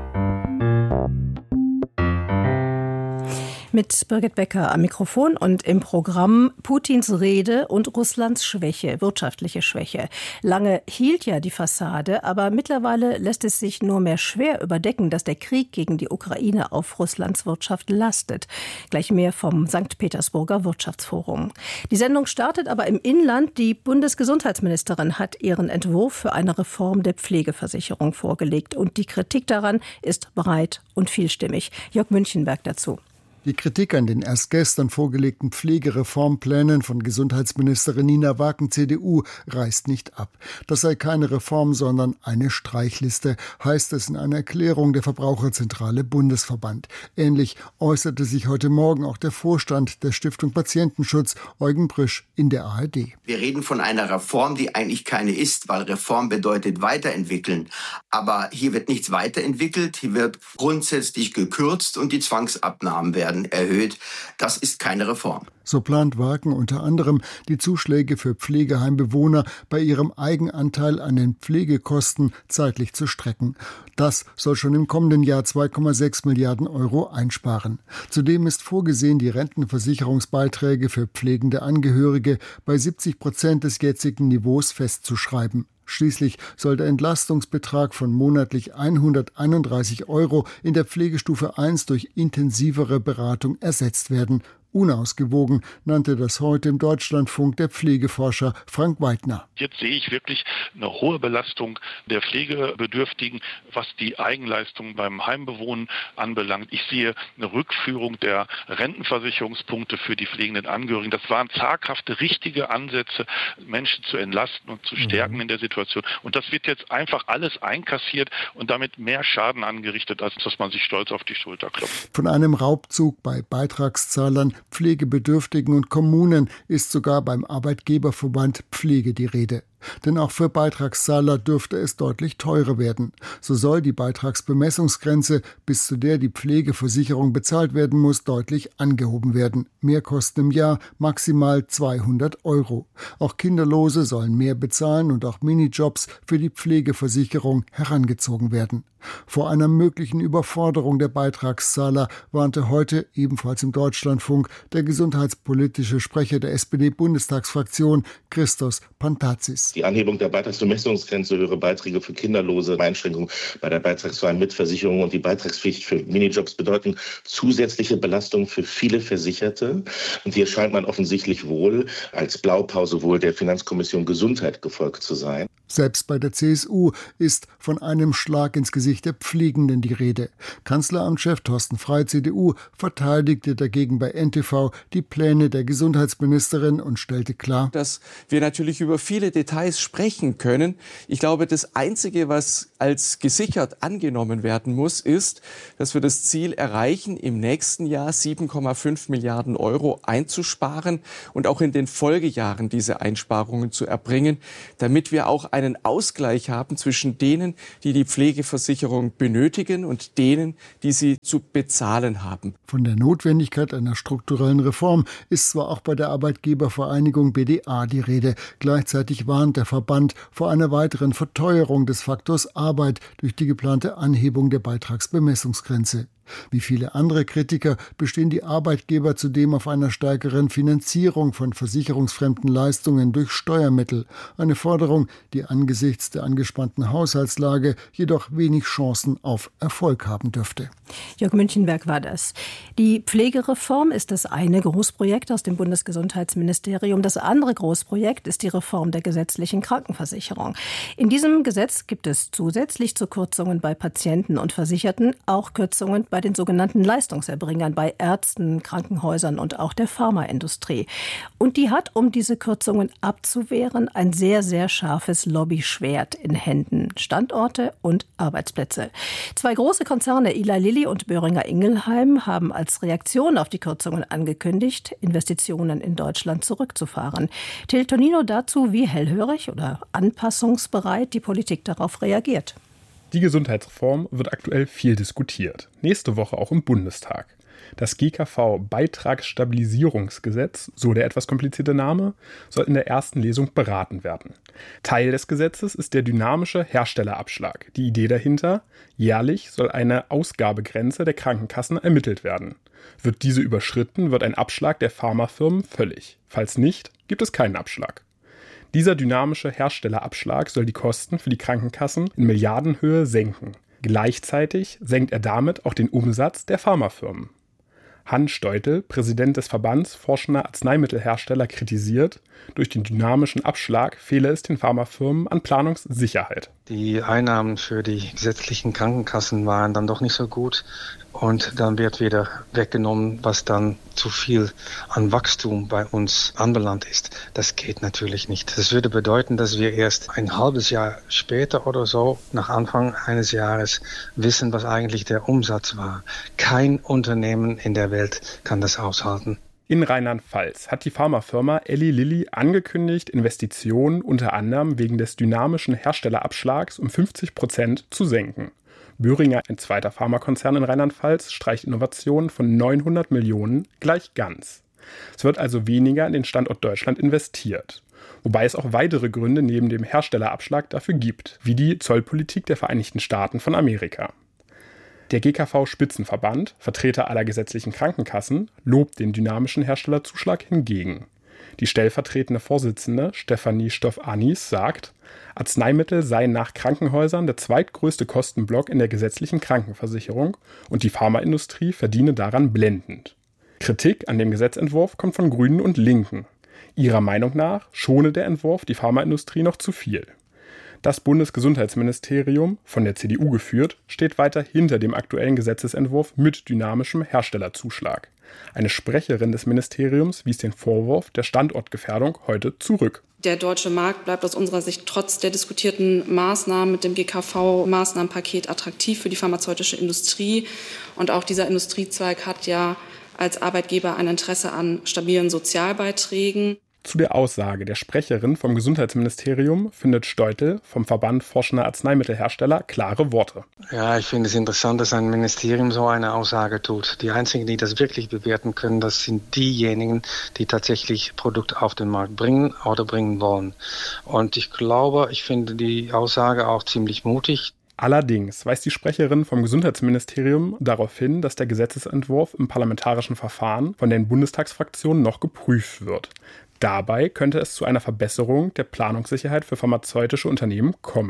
Mit Birgit Becker am Mikrofon und im Programm Putins Rede und Russlands Schwäche, wirtschaftliche Schwäche. Lange hielt ja die Fassade, aber mittlerweile lässt es sich nur mehr schwer überdecken, dass der Krieg gegen die Ukraine auf Russlands Wirtschaft lastet. Gleich mehr vom Sankt Petersburger Wirtschaftsforum. Die Sendung startet aber im Inland. Die Bundesgesundheitsministerin hat ihren Entwurf für eine Reform der Pflegeversicherung vorgelegt. Und die Kritik daran ist breit und vielstimmig. Jörg Münchenberg dazu. Die Kritik an den erst gestern vorgelegten Pflegereformplänen von Gesundheitsministerin Nina Waken, C D U, reißt nicht ab. Das sei keine Reform, sondern eine Streichliste, heißt es in einer Erklärung der Verbraucherzentrale Bundesverband. Ähnlich äußerte sich heute Morgen auch der Vorstand der Stiftung Patientenschutz, Eugen Brüsch, in der A R D. Wir reden von einer Reform, die eigentlich keine ist, weil Reform bedeutet weiterentwickeln. Aber hier wird nichts weiterentwickelt, hier wird grundsätzlich gekürzt und die Zwangsabnahmen werden erhöht. Das ist keine Reform. So plant Waken unter anderem, die Zuschläge für Pflegeheimbewohner bei ihrem Eigenanteil an den Pflegekosten zeitlich zu strecken. Das soll schon im kommenden Jahr zwei Komma sechs Milliarden Euro einsparen. Zudem ist vorgesehen, die Rentenversicherungsbeiträge für pflegende Angehörige bei siebzig Prozent des jetzigen Niveaus festzuschreiben. Schließlich soll der Entlastungsbetrag von monatlich hunderteinunddreißig Euro in der Pflegestufe eins durch intensivere Beratung ersetzt werden. Unausgewogen nannte das heute im Deutschlandfunk der Pflegeforscher Frank Weidner. Jetzt sehe ich wirklich eine hohe Belastung der Pflegebedürftigen, was die Eigenleistung beim Heimbewohnen anbelangt. Ich sehe eine Rückführung der Rentenversicherungspunkte für die pflegenden Angehörigen. Das waren zaghafte, richtige Ansätze, Menschen zu entlasten und zu stärken mhm. in der Situation. Und das wird jetzt einfach alles einkassiert und damit mehr Schaden angerichtet, als dass man sich stolz auf die Schulter klopft. Von einem Raubzug bei Beitragszahlern, Pflegebedürftigen und Kommunen ist sogar beim Arbeitgeberverband Pflege die Rede. Denn auch für Beitragszahler dürfte es deutlich teurer werden. So soll die Beitragsbemessungsgrenze, bis zu der die Pflegeversicherung bezahlt werden muss, deutlich angehoben werden. Mehrkosten im Jahr maximal zweihundert Euro. Auch Kinderlose sollen mehr bezahlen und auch Minijobs für die Pflegeversicherung herangezogen werden. Vor einer möglichen Überforderung der Beitragszahler warnte heute, ebenfalls im Deutschlandfunk, der gesundheitspolitische Sprecher der S P D-Bundestagsfraktion, Christos Pantazis. Die Anhebung der Beitragsbemessungsgrenze, höhere Beiträge für Kinderlose, Einschränkungen bei der beitragsfreien Mitversicherung und die Beitragspflicht für Minijobs bedeuten zusätzliche Belastungen für viele Versicherte. Und hier scheint man offensichtlich wohl als Blaupause wohl der Finanzkommission Gesundheit gefolgt zu sein. Selbst bei der C S U ist von einem Schlag ins Gesicht der Pflegenden die Rede. Kanzleramtschef Thorsten Frey, C D U, verteidigte dagegen bei N T V die Pläne der Gesundheitsministerin und stellte klar, dass wir natürlich über viele Details sprechen können. Ich glaube, das Einzige, was als gesichert angenommen werden muss, ist, dass wir das Ziel erreichen, im nächsten Jahr sieben Komma fünf Milliarden Euro einzusparen und auch in den Folgejahren diese Einsparungen zu erbringen, damit wir auch einen Ausgleich haben zwischen denen, die die Pflegeversicherung benötigen und denen, die sie zu bezahlen haben. Von der Notwendigkeit einer strukturellen Reform ist zwar auch bei der Arbeitgebervereinigung B D A die Rede. Gleichzeitig warnt der Verband vor einer weiteren Verteuerung des Faktors Arbeit durch die geplante Anhebung der Beitragsbemessungsgrenze. Wie viele andere Kritiker bestehen die Arbeitgeber zudem auf einer stärkeren Finanzierung von versicherungsfremden Leistungen durch Steuermittel. Eine Forderung, die angesichts der angespannten Haushaltslage jedoch wenig Chancen auf Erfolg haben dürfte. Jörg Münchenberg war das. Die Pflegereform ist das eine Großprojekt aus dem Bundesgesundheitsministerium. Das andere Großprojekt ist die Reform der gesetzlichen Krankenversicherung. In diesem Gesetz gibt es zusätzlich zu Kürzungen bei Patienten und Versicherten auch Kürzungen bei den sogenannten Leistungserbringern, bei Ärzten, Krankenhäusern und auch der Pharmaindustrie. Und die hat, um diese Kürzungen abzuwehren, ein sehr, sehr scharfes Lobbyschwert in Händen. Standorte und Arbeitsplätze. Zwei große Konzerne, Eli Lilly und Boehringer Ingelheim, haben als Reaktion auf die Kürzungen angekündigt, Investitionen in Deutschland zurückzufahren. Till Tonino dazu, wie hellhörig oder anpassungsbereit die Politik darauf reagiert. Die Gesundheitsreform wird aktuell viel diskutiert. Nächste Woche auch im Bundestag. Das G K V-Beitragsstabilisierungsgesetz, so der etwas komplizierte Name, soll in der ersten Lesung beraten werden. Teil des Gesetzes ist der dynamische Herstellerabschlag. Die Idee dahinter: jährlich soll eine Ausgabegrenze der Krankenkassen ermittelt werden. Wird diese überschritten, wird ein Abschlag der Pharmafirmen fällig. Falls nicht, gibt es keinen Abschlag. Dieser dynamische Herstellerabschlag soll die Kosten für die Krankenkassen in Milliardenhöhe senken. Gleichzeitig senkt er damit auch den Umsatz der Pharmafirmen. Hans Steutel, Präsident des Verbands Forschender Arzneimittelhersteller, kritisiert, durch den dynamischen Abschlag fehle es den Pharmafirmen an Planungssicherheit. Die Einnahmen für die gesetzlichen Krankenkassen waren dann doch nicht so gut. Und dann wird wieder weggenommen, was dann zu viel an Wachstum bei uns anbelangt ist. Das geht natürlich nicht. Das würde bedeuten, dass wir erst ein halbes Jahr später oder so, nach Anfang eines Jahres, wissen, was eigentlich der Umsatz war. Kein Unternehmen in der Welt kann das aushalten. In Rheinland-Pfalz hat die Pharmafirma Eli Lilly angekündigt, Investitionen unter anderem wegen des dynamischen Herstellerabschlags um fünfzig Prozent zu senken. Boehringer, ein zweiter Pharmakonzern in Rheinland-Pfalz, streicht Innovationen von neunhundert Millionen gleich ganz. Es wird also weniger in den Standort Deutschland investiert. Wobei es auch weitere Gründe neben dem Herstellerabschlag dafür gibt, wie die Zollpolitik der Vereinigten Staaten von Amerika. Der G K V-Spitzenverband, Vertreter aller gesetzlichen Krankenkassen, lobt den dynamischen Herstellerzuschlag hingegen. Die stellvertretende Vorsitzende Stefanie Stoff-Anis sagt, Arzneimittel seien nach Krankenhäusern der zweitgrößte Kostenblock in der gesetzlichen Krankenversicherung und die Pharmaindustrie verdiene daran blendend. Kritik an dem Gesetzentwurf kommt von Grünen und Linken. Ihrer Meinung nach schone der Entwurf die Pharmaindustrie noch zu viel. Das Bundesgesundheitsministerium, von der C D U geführt, steht weiter hinter dem aktuellen Gesetzesentwurf mit dynamischem Herstellerzuschlag. Eine Sprecherin des Ministeriums wies den Vorwurf der Standortgefährdung heute zurück. Der deutsche Markt bleibt aus unserer Sicht trotz der diskutierten Maßnahmen mit dem G K V-Maßnahmenpaket attraktiv für die pharmazeutische Industrie. Und auch dieser Industriezweig hat ja als Arbeitgeber ein Interesse an stabilen Sozialbeiträgen. Zu der Aussage der Sprecherin vom Gesundheitsministerium findet Steutel vom Verband Forschender Arzneimittelhersteller klare Worte. Ja, ich finde es interessant, dass ein Ministerium so eine Aussage tut. Die einzigen, die das wirklich bewerten können, das sind diejenigen, die tatsächlich Produkte auf den Markt bringen oder bringen wollen. Und ich glaube, ich finde die Aussage auch ziemlich mutig. Allerdings weist die Sprecherin vom Gesundheitsministerium darauf hin, dass der Gesetzesentwurf im parlamentarischen Verfahren von den Bundestagsfraktionen noch geprüft wird. Dabei könnte es zu einer Verbesserung der Planungssicherheit für pharmazeutische Unternehmen kommen.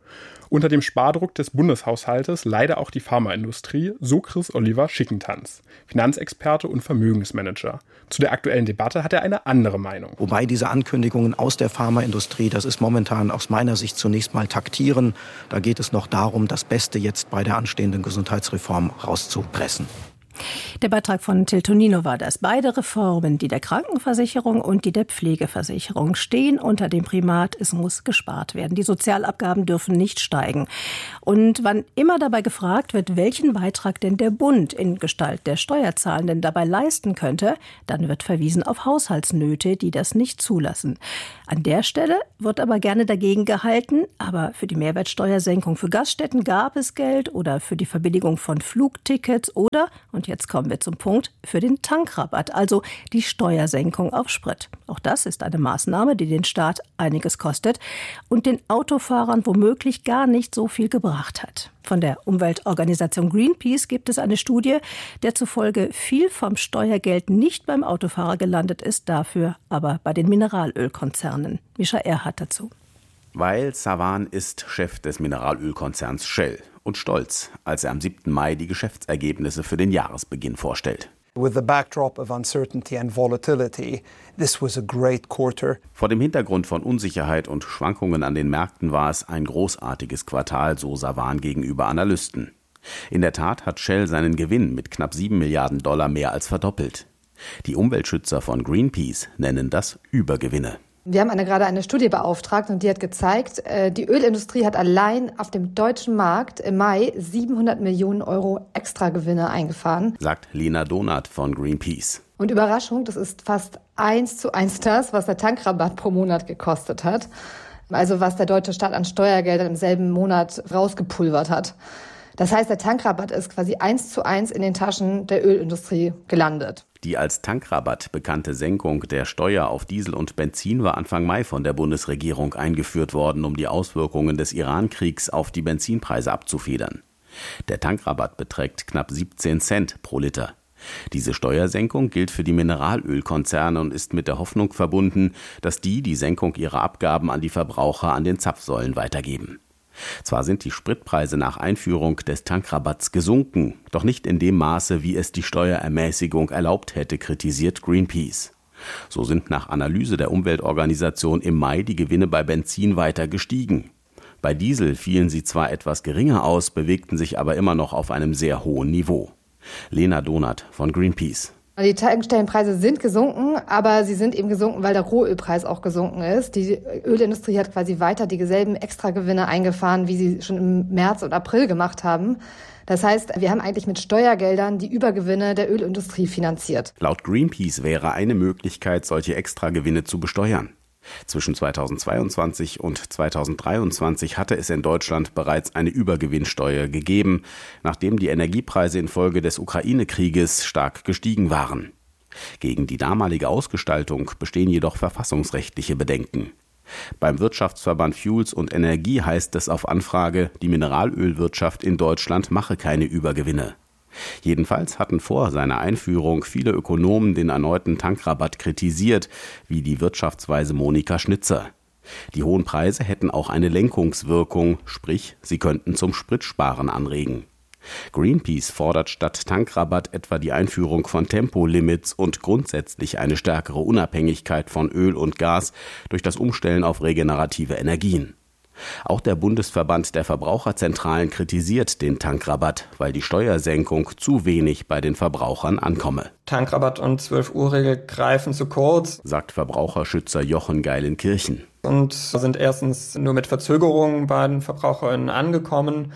Unter dem Spardruck des Bundeshaushaltes leide auch die Pharmaindustrie, so Chris Oliver Schickentanz, Finanzexperte und Vermögensmanager. Zu der aktuellen Debatte hat er eine andere Meinung. Wobei diese Ankündigungen aus der Pharmaindustrie, das ist momentan aus meiner Sicht zunächst mal taktieren. Da geht es noch darum, das Beste jetzt bei der anstehenden Gesundheitsreform rauszupressen. Der Beitrag von Till Tonino war das. Beide Reformen, die der Krankenversicherung und die der Pflegeversicherung, stehen unter dem Primat, es muss gespart werden. Die Sozialabgaben dürfen nicht steigen. Und wann immer dabei gefragt wird, welchen Beitrag denn der Bund in Gestalt der Steuerzahlenden dabei leisten könnte, dann wird verwiesen auf Haushaltsnöte, die das nicht zulassen. An der Stelle wird aber gerne dagegen gehalten, aber für die Mehrwertsteuersenkung für Gaststätten gab es Geld oder für die Verbilligung von Flugtickets oder, und jetzt kommen wir zum Punkt, für den Tankrabatt, also die Steuersenkung auf Sprit. Auch das ist eine Maßnahme, die den Staat einiges kostet und den Autofahrern womöglich gar nicht so viel gebracht hat. Von der Umweltorganisation Greenpeace gibt es eine Studie, der zufolge viel vom Steuergeld nicht beim Autofahrer gelandet ist, dafür aber bei den Mineralölkonzernen. Mischa Erhardt dazu. Weil Savan ist Chef des Mineralölkonzerns Shell und stolz, als er am siebten Mai die Geschäftsergebnisse für den Jahresbeginn vorstellt. With the backdrop of uncertainty and volatility, this was a great quarter. Vor dem Hintergrund von Unsicherheit und Schwankungen an den Märkten war es ein großartiges Quartal, so Savan gegenüber Analysten. In der Tat hat Shell seinen Gewinn mit knapp sieben Milliarden Dollar mehr als verdoppelt. Die Umweltschützer von Greenpeace nennen das Übergewinne. Wir haben eine, gerade eine Studie beauftragt und die hat gezeigt, die Ölindustrie hat allein auf dem deutschen Markt im Mai siebenhundert Millionen Euro Extragewinne eingefahren, sagt Lena Donath von Greenpeace. Und Überraschung, das ist fast eins zu eins das, was der Tankrabatt pro Monat gekostet hat. Also was der deutsche Staat an Steuergeldern im selben Monat rausgepulvert hat. Das heißt, der Tankrabatt ist quasi eins zu eins in den Taschen der Ölindustrie gelandet. Die als Tankrabatt bekannte Senkung der Steuer auf Diesel und Benzin war Anfang Mai von der Bundesregierung eingeführt worden, um die Auswirkungen des Iran-Kriegs auf die Benzinpreise abzufedern. Der Tankrabatt beträgt knapp siebzehn Cent pro Liter. Diese Steuersenkung gilt für die Mineralölkonzerne und ist mit der Hoffnung verbunden, dass die die Senkung ihrer Abgaben an die Verbraucher an den Zapfsäulen weitergeben. Zwar sind die Spritpreise nach Einführung des Tankrabatts gesunken, doch nicht in dem Maße, wie es die Steuerermäßigung erlaubt hätte, kritisiert Greenpeace. So sind nach Analyse der Umweltorganisation im Mai die Gewinne bei Benzin weiter gestiegen. Bei Diesel fielen sie zwar etwas geringer aus, bewegten sich aber immer noch auf einem sehr hohen Niveau. Lena Donath von Greenpeace. Die Tankstellenpreise sind gesunken, aber sie sind eben gesunken, weil der Rohölpreis auch gesunken ist. Die Ölindustrie hat quasi weiter dieselben Extragewinne eingefahren, wie sie schon im März und April gemacht haben. Das heißt, wir haben eigentlich mit Steuergeldern die Übergewinne der Ölindustrie finanziert. Laut Greenpeace wäre eine Möglichkeit, solche Extragewinne zu besteuern. Zwischen zweitausendzweiundzwanzig und zweitausenddreiundzwanzig hatte es in Deutschland bereits eine Übergewinnsteuer gegeben, nachdem die Energiepreise infolge des Ukraine-Krieges stark gestiegen waren. Gegen die damalige Ausgestaltung bestehen jedoch verfassungsrechtliche Bedenken. Beim Wirtschaftsverband Fuels und Energie heißt es auf Anfrage, die Mineralölwirtschaft in Deutschland mache keine Übergewinne. Jedenfalls hatten vor seiner Einführung viele Ökonomen den erneuten Tankrabatt kritisiert, wie die Wirtschaftsweise Monika Schnitzer. Die hohen Preise hätten auch eine Lenkungswirkung, sprich, sie könnten zum Spritsparen anregen. Greenpeace fordert statt Tankrabatt etwa die Einführung von Tempolimits und grundsätzlich eine stärkere Unabhängigkeit von Öl und Gas durch das Umstellen auf regenerative Energien. Auch der Bundesverband der Verbraucherzentralen kritisiert den Tankrabatt, weil die Steuersenkung zu wenig bei den Verbrauchern ankomme. Tankrabatt und zwölf-Uhr-Regel greifen zu kurz, sagt Verbraucherschützer Jochen Geilenkirchen. Und sind erstens nur mit Verzögerungen bei den VerbraucherInnen angekommen.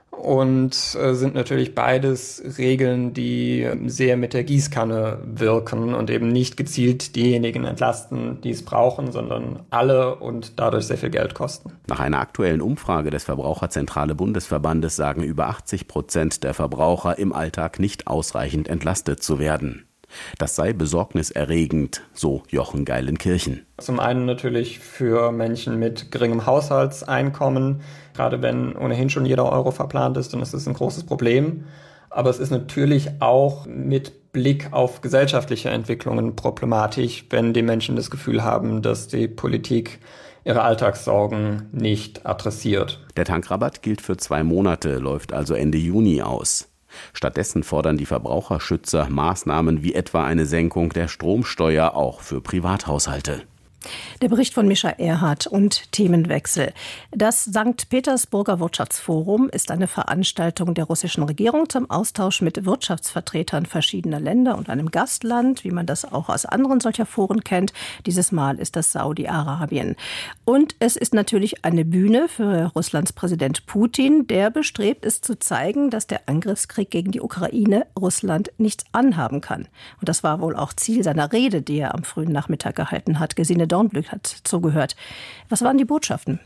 Und äh, sind natürlich beides Regeln, die sehr mit der Gießkanne wirken und eben nicht gezielt diejenigen entlasten, die es brauchen, sondern alle und dadurch sehr viel Geld kosten. Nach einer aktuellen Umfrage des Verbraucherzentrale Bundesverbandes sagen über achtzig Prozent der Verbraucher im Alltag nicht ausreichend entlastet zu werden. Das sei besorgniserregend, so Jochen Geilenkirchen. Zum einen natürlich für Menschen mit geringem Haushaltseinkommen. Gerade wenn ohnehin schon jeder Euro verplant ist, dann ist das ein großes Problem. Aber es ist natürlich auch mit Blick auf gesellschaftliche Entwicklungen problematisch, wenn die Menschen das Gefühl haben, dass die Politik ihre Alltagssorgen nicht adressiert. Der Tankrabatt gilt für zwei Monate, läuft also Ende Juni aus. Stattdessen fordern die Verbraucherschützer Maßnahmen wie etwa eine Senkung der Stromsteuer auch für Privathaushalte. Der Bericht von Mischa Erhardt und Themenwechsel. Das Sankt Petersburger Wirtschaftsforum ist eine Veranstaltung der russischen Regierung zum Austausch mit Wirtschaftsvertretern verschiedener Länder und einem Gastland, wie man das auch aus anderen solcher Foren kennt. Dieses Mal ist das Saudi-Arabien. Und es ist natürlich eine Bühne für Russlands Präsident Putin, der bestrebt ist zu zeigen, dass der Angriffskrieg gegen die Ukraine Russland nichts anhaben kann. Und das war wohl auch Ziel seiner Rede, die er am frühen Nachmittag gehalten hat. Gesine Dornblück hat zugehört. Was waren die Botschaften?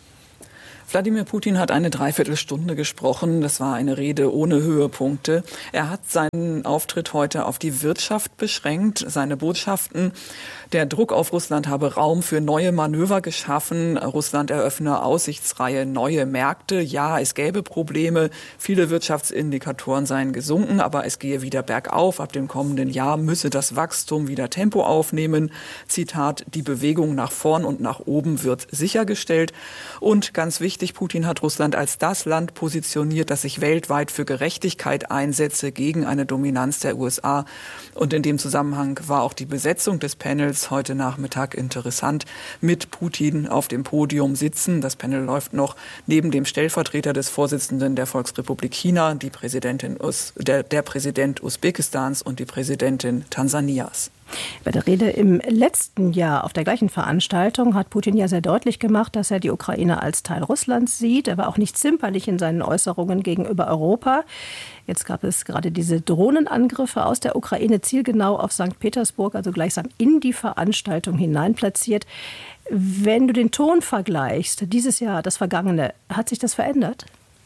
Wladimir Putin hat eine Dreiviertelstunde gesprochen. Das war eine Rede ohne Höhepunkte. Er hat seinen Auftritt heute auf die Wirtschaft beschränkt. Seine Botschaften: Der Druck auf Russland habe Raum für neue Manöver geschaffen. Russland eröffne aussichtsreiche neue Märkte. Ja, es gäbe Probleme. Viele Wirtschaftsindikatoren seien gesunken, aber es gehe wieder bergauf. Ab dem kommenden Jahr müsse das Wachstum wieder Tempo aufnehmen. Zitat: Die Bewegung nach vorn und nach oben wird sichergestellt. Und ganz wichtig, Putin hat Russland als das Land positioniert, das sich weltweit für Gerechtigkeit einsetze gegen eine Dominanz der U S A. Und in dem Zusammenhang war auch die Besetzung des Panels heute Nachmittag interessant. Mit Putin auf dem Podium sitzen. Das Panel läuft noch neben dem Stellvertreter des Vorsitzenden der Volksrepublik China, die Präsidentin Us- der, der Präsident Usbekistans und die Präsidentin Tansanias. Bei der Rede im letzten Jahr auf der gleichen Veranstaltung hat Putin ja sehr deutlich gemacht, dass er die Ukraine als Teil Russlands sieht. Er war auch nicht zimperlich in seinen Äußerungen gegenüber Europa. Jetzt gab es gerade diese Drohnenangriffe aus der Ukraine zielgenau auf Sankt Petersburg, also gleichsam in die Veranstaltung hinein platziert. Wenn du den Ton vergleichst, dieses Jahr, das Vergangene, hat sich das verändert?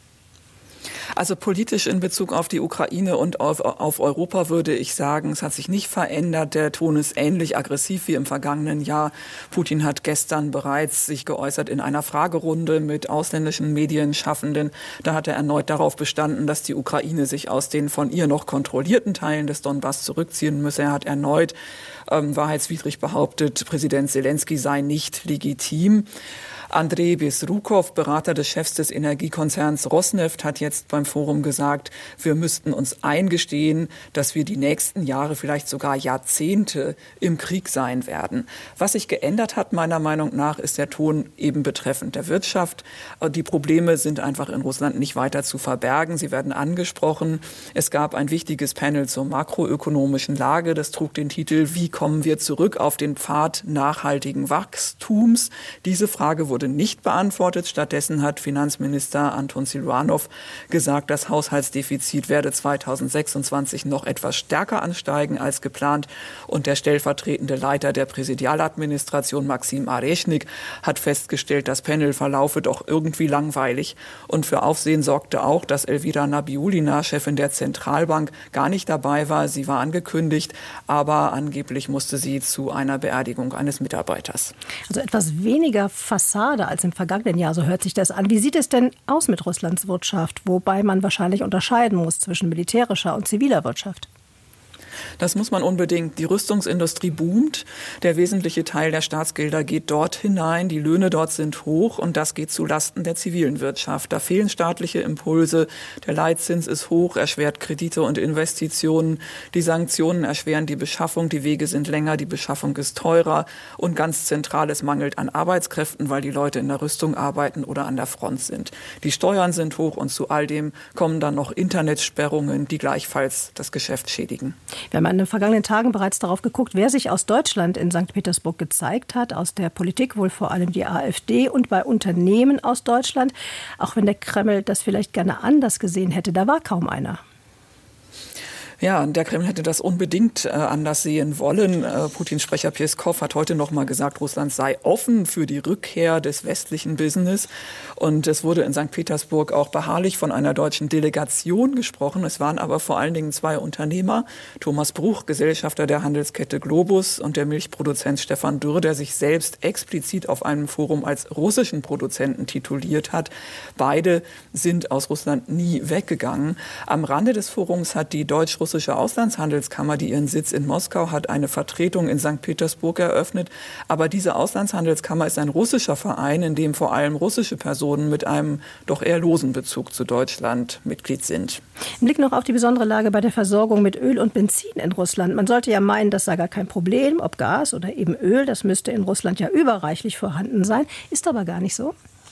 Also politisch in Bezug auf die Ukraine und auf, auf Europa würde ich sagen, es hat sich nicht verändert. Der Ton ist ähnlich aggressiv wie im vergangenen Jahr. Putin hat gestern bereits sich geäußert in einer Fragerunde mit ausländischen Medienschaffenden. Da hat er erneut darauf bestanden, dass die Ukraine sich aus den von ihr noch kontrollierten Teilen des Donbass zurückziehen müsse. Er hat erneut ähm, wahrheitswidrig behauptet, Präsident Selenskyj sei nicht legitim. Andrei Besrukow, Berater des Chefs des Energiekonzerns Rosneft, hat jetzt beim Forum gesagt, wir müssten uns eingestehen, dass wir die nächsten Jahre, vielleicht sogar Jahrzehnte im Krieg sein werden. Was sich geändert hat, meiner Meinung nach, ist der Ton eben betreffend der Wirtschaft. Die Probleme sind einfach in Russland nicht weiter zu verbergen. Sie werden angesprochen. Es gab ein wichtiges Panel zur makroökonomischen Lage. Das trug den Titel: Wie kommen wir zurück auf den Pfad nachhaltigen Wachstums? Diese Frage wurde nicht beantwortet. Stattdessen hat Finanzminister Anton Silvanov gesagt, das Haushaltsdefizit werde zweitausendsechsundzwanzig noch etwas stärker ansteigen als geplant. Und der stellvertretende Leiter der Präsidialadministration, Maxim Areschnik, hat festgestellt, das Panel verlaufe doch irgendwie langweilig. Und für Aufsehen sorgte auch, dass Elvira Nabiulina, Chefin der Zentralbank, gar nicht dabei war. Sie war angekündigt, aber angeblich musste sie zu einer Beerdigung eines Mitarbeiters. Also etwas weniger Fassade als im vergangenen Jahr, so hört sich das an. Wie sieht es denn aus mit Russlands Wirtschaft, wobei man wahrscheinlich unterscheiden muss zwischen militärischer und ziviler Wirtschaft? Das muss man unbedingt. Die Rüstungsindustrie boomt. Der wesentliche Teil der Staatsgelder geht dort hinein. Die Löhne dort sind hoch und das geht zu Lasten der zivilen Wirtschaft. Da fehlen staatliche Impulse. Der Leitzins ist hoch, erschwert Kredite und Investitionen. Die Sanktionen erschweren die Beschaffung. Die Wege sind länger, die Beschaffung ist teurer. Und ganz zentral, es mangelt an Arbeitskräften, weil die Leute in der Rüstung arbeiten oder an der Front sind. Die Steuern sind hoch und zu all dem kommen dann noch Internetsperrungen, die gleichfalls das Geschäft schädigen. Wir haben in den vergangenen Tagen bereits darauf geguckt, wer sich aus Deutschland in Sankt Petersburg gezeigt hat. Aus der Politik wohl vor allem die AfD und bei Unternehmen aus Deutschland. Auch wenn der Kreml das vielleicht gerne anders gesehen hätte, da war kaum einer. Ja, der Kreml hätte das unbedingt äh, anders sehen wollen. Äh, Putins Sprecher Peskov hat heute noch mal gesagt, Russland sei offen für die Rückkehr des westlichen Business. Und es wurde in Sankt Petersburg auch beharrlich von einer deutschen Delegation gesprochen. Es waren aber vor allen Dingen zwei Unternehmer, Thomas Bruch, Gesellschafter der Handelskette Globus, und der Milchproduzent Stefan Dürr, der sich selbst explizit auf einem Forum als russischen Produzenten tituliert hat. Beide sind aus Russland nie weggegangen. Am Rande des Forums hat die deutsch-russische russische Auslandshandelskammer, die ihren Sitz in Moskau hat, eine Vertretung in Sankt Petersburg eröffnet. Aber diese Auslandshandelskammer ist ein russischer Verein, in dem vor allem russische Personen mit einem doch eher losen Bezug zu Deutschland Mitglied sind. Ein Blick noch auf die besondere Lage bei der Versorgung mit Öl und Benzin in Russland. Man sollte ja meinen, das sei gar kein Problem, ob Gas oder eben Öl. Das müsste in Russland ja überreichlich vorhanden sein. Ist aber gar nicht so.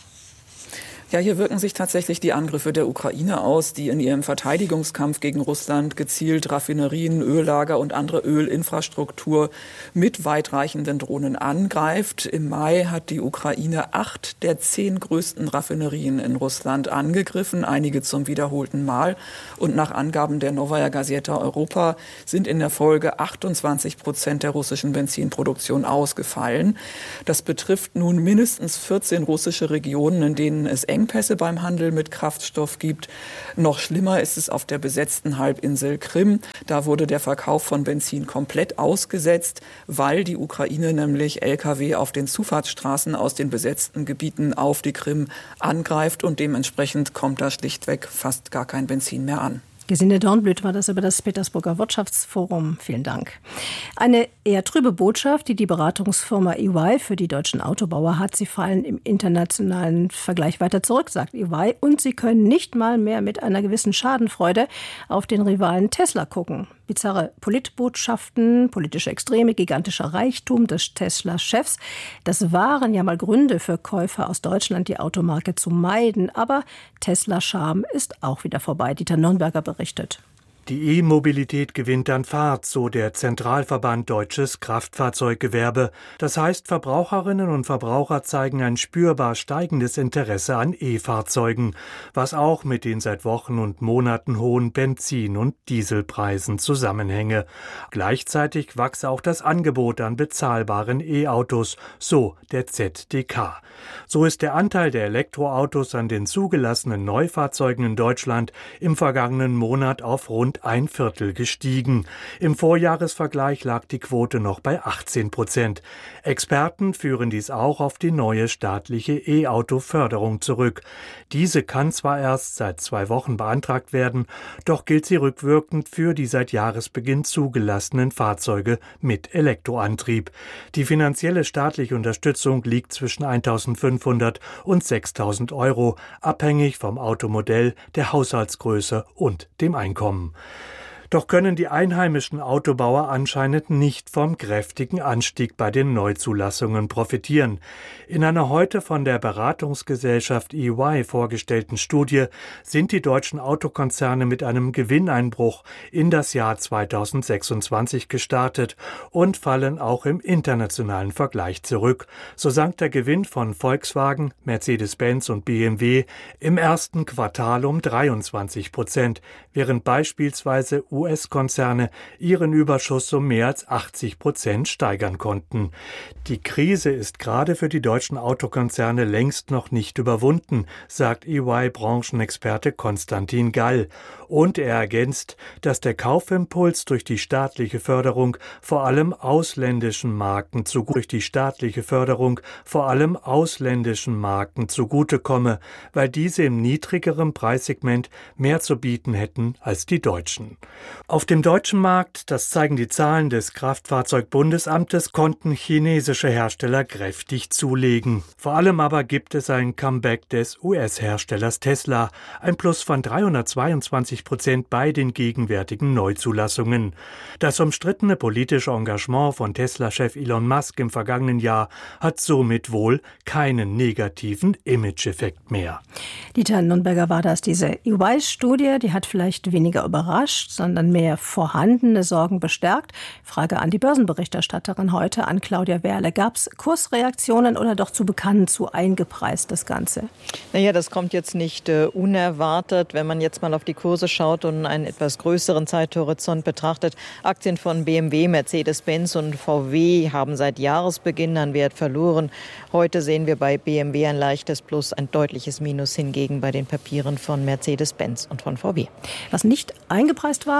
Ja, hier wirken sich tatsächlich die Angriffe der Ukraine aus, die in ihrem Verteidigungskampf gegen Russland gezielt Raffinerien, Öllager und andere Ölinfrastruktur mit weitreichenden Drohnen angreift. Im Mai hat die Ukraine acht der zehn größten Raffinerien in Russland angegriffen, einige zum wiederholten Mal. Und nach Angaben der Novaya Gazeta Europa sind in der Folge achtundzwanzig Prozent der russischen Benzinproduktion ausgefallen. Das betrifft nun mindestens vierzehn russische Regionen, in denen es eng Engpässe beim Handel mit Kraftstoff gibt. Noch schlimmer ist es auf der besetzten Halbinsel Krim. Da wurde der Verkauf von Benzin komplett ausgesetzt, weil die Ukraine nämlich L K W auf den Zufahrtsstraßen aus den besetzten Gebieten auf die Krim angreift und dementsprechend kommt da schlichtweg fast gar kein Benzin mehr an. Gesine Dornblüt war das über das Petersburger Wirtschaftsforum. Vielen Dank. Eine eher trübe Botschaft, die die Beratungsfirma E Y für die deutschen Autobauer hat. Sie fallen im internationalen Vergleich weiter zurück, sagt E Y. Und sie können nicht mal mehr mit einer gewissen Schadenfreude auf den Rivalen Tesla gucken. Bizarre Politbotschaften, politische Extreme, gigantischer Reichtum des Tesla-Chefs. Das waren ja mal Gründe für Käufer aus Deutschland, die Automarke zu meiden. Aber Tesla-Charme ist auch wieder vorbei. Dieter Nürnberger berichtet. Die E-Mobilität gewinnt an Fahrt, so der Zentralverband Deutsches Kraftfahrzeuggewerbe. Das heißt, Verbraucherinnen und Verbraucher zeigen ein spürbar steigendes Interesse an E-Fahrzeugen, was auch mit den seit Wochen und Monaten hohen Benzin- und Dieselpreisen zusammenhänge. Gleichzeitig wachse auch das Angebot an bezahlbaren E-Autos, so der Z D K. So ist der Anteil der Elektroautos an den zugelassenen Neufahrzeugen in Deutschland im vergangenen Monat auf rund ein Viertel gestiegen. Im Vorjahresvergleich lag die Quote noch bei achtzehn Prozent. Experten führen dies auch auf die neue staatliche E-Auto-Förderung zurück. Diese kann zwar erst seit zwei Wochen beantragt werden, doch gilt sie rückwirkend für die seit Jahresbeginn zugelassenen Fahrzeuge mit Elektroantrieb. Die finanzielle staatliche Unterstützung liegt zwischen eintausendfünfhundert und sechstausend Euro, abhängig vom Automodell, der Haushaltsgröße und dem Einkommen. Doch können die einheimischen Autobauer anscheinend nicht vom kräftigen Anstieg bei den Neuzulassungen profitieren. In einer heute von der Beratungsgesellschaft E Y vorgestellten Studie sind die deutschen Autokonzerne mit einem Gewinneinbruch in das Jahr zweitausendsechsundzwanzig gestartet und fallen auch im internationalen Vergleich zurück. So sank der Gewinn von Volkswagen, Mercedes-Benz und B M W im ersten Quartal um dreiundzwanzig Prozent, während beispielsweise U S Konzerne ihren Überschuss um mehr als achtzig Prozent steigern konnten. Die Krise ist gerade für die deutschen Autokonzerne längst noch nicht überwunden, sagt E Y-Branchenexperte Konstantin Gall. Und er ergänzt, dass der Kaufimpuls durch die staatliche Förderung vor allem ausländischen Marken zugute, durch die staatliche Förderung vor allem ausländischen Marken zugutekomme, weil diese im niedrigeren Preissegment mehr zu bieten hätten als die deutschen. Auf dem deutschen Markt, das zeigen die Zahlen des Kraftfahrzeugbundesamtes, konnten chinesische Hersteller kräftig zulegen. Vor allem aber gibt es ein Comeback des U S-Herstellers Tesla, ein Plus von dreihundertzweiundzwanzig Prozent bei den gegenwärtigen Neuzulassungen. Das umstrittene politische Engagement von Tesla-Chef Elon Musk im vergangenen Jahr hat somit wohl keinen negativen Image-Effekt mehr. Dieter Nürnberger war das. Diese E Y-Studie, die hat vielleicht weniger überrascht, sondern mehr vorhandene Sorgen bestärkt. Frage an die Börsenberichterstatterin heute, an Claudia Werle. Gab es Kursreaktionen oder doch zu bekannt, zu eingepreist das Ganze? Naja, das kommt jetzt nicht äh, unerwartet, wenn man jetzt mal auf die Kurse schaut und einen etwas größeren Zeithorizont betrachtet. Aktien von B M W, Mercedes-Benz und V W haben seit Jahresbeginn an Wert verloren. Heute sehen wir bei B M W ein leichtes Plus, ein deutliches Minus hingegen bei den Papieren von Mercedes-Benz und von V W. Was nicht eingepreist war,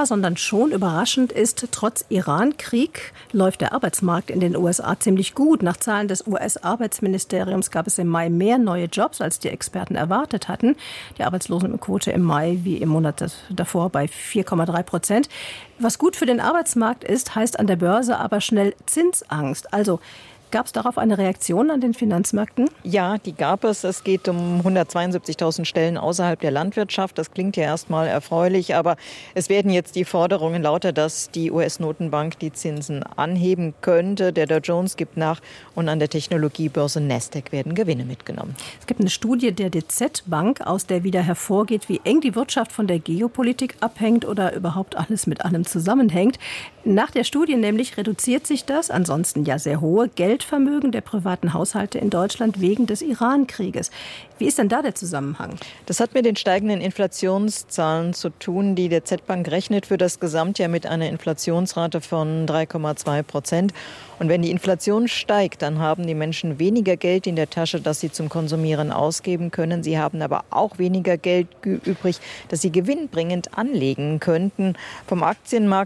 war, sondern schon überraschend ist, trotz Iran-Krieg läuft der Arbeitsmarkt in den U S A ziemlich gut. Nach Zahlen des U S-Arbeitsministeriums gab es im Mai mehr neue Jobs, als die Experten erwartet hatten. Die Arbeitslosenquote im Mai wie im Monat davor bei vier Komma drei Prozent. Was gut für den Arbeitsmarkt ist, heißt an der Börse aber schnell Zinsangst. Also gab es darauf eine Reaktion an den Finanzmärkten? Ja, die gab es. Es geht um hundertzweiundsiebzigtausend Stellen außerhalb der Landwirtschaft. Das klingt ja erstmal erfreulich, aber es werden jetzt die Forderungen lauter, dass die U S-Notenbank die Zinsen anheben könnte. Der Dow Jones gibt nach und an der Technologiebörse Nasdaq werden Gewinne mitgenommen. Es gibt eine Studie der D Z-Bank, aus der wieder hervorgeht, wie eng die Wirtschaft von der Geopolitik abhängt oder überhaupt alles mit allem zusammenhängt. Nach der Studie nämlich reduziert sich das, ansonsten ja sehr hohe Geldvermögen der privaten Haushalte in Deutschland wegen des Iran-Krieges. Wie ist denn da der Zusammenhang? Das hat mit den steigenden Inflationszahlen zu tun. Die D Z-Bank rechnet für das Gesamtjahr mit einer Inflationsrate von drei Komma zwei Prozent. Und wenn die Inflation steigt, dann haben die Menschen weniger Geld in der Tasche, das sie zum Konsumieren ausgeben können. Sie haben aber auch weniger Geld übrig, das sie gewinnbringend anlegen könnten. Vom Aktienmarkt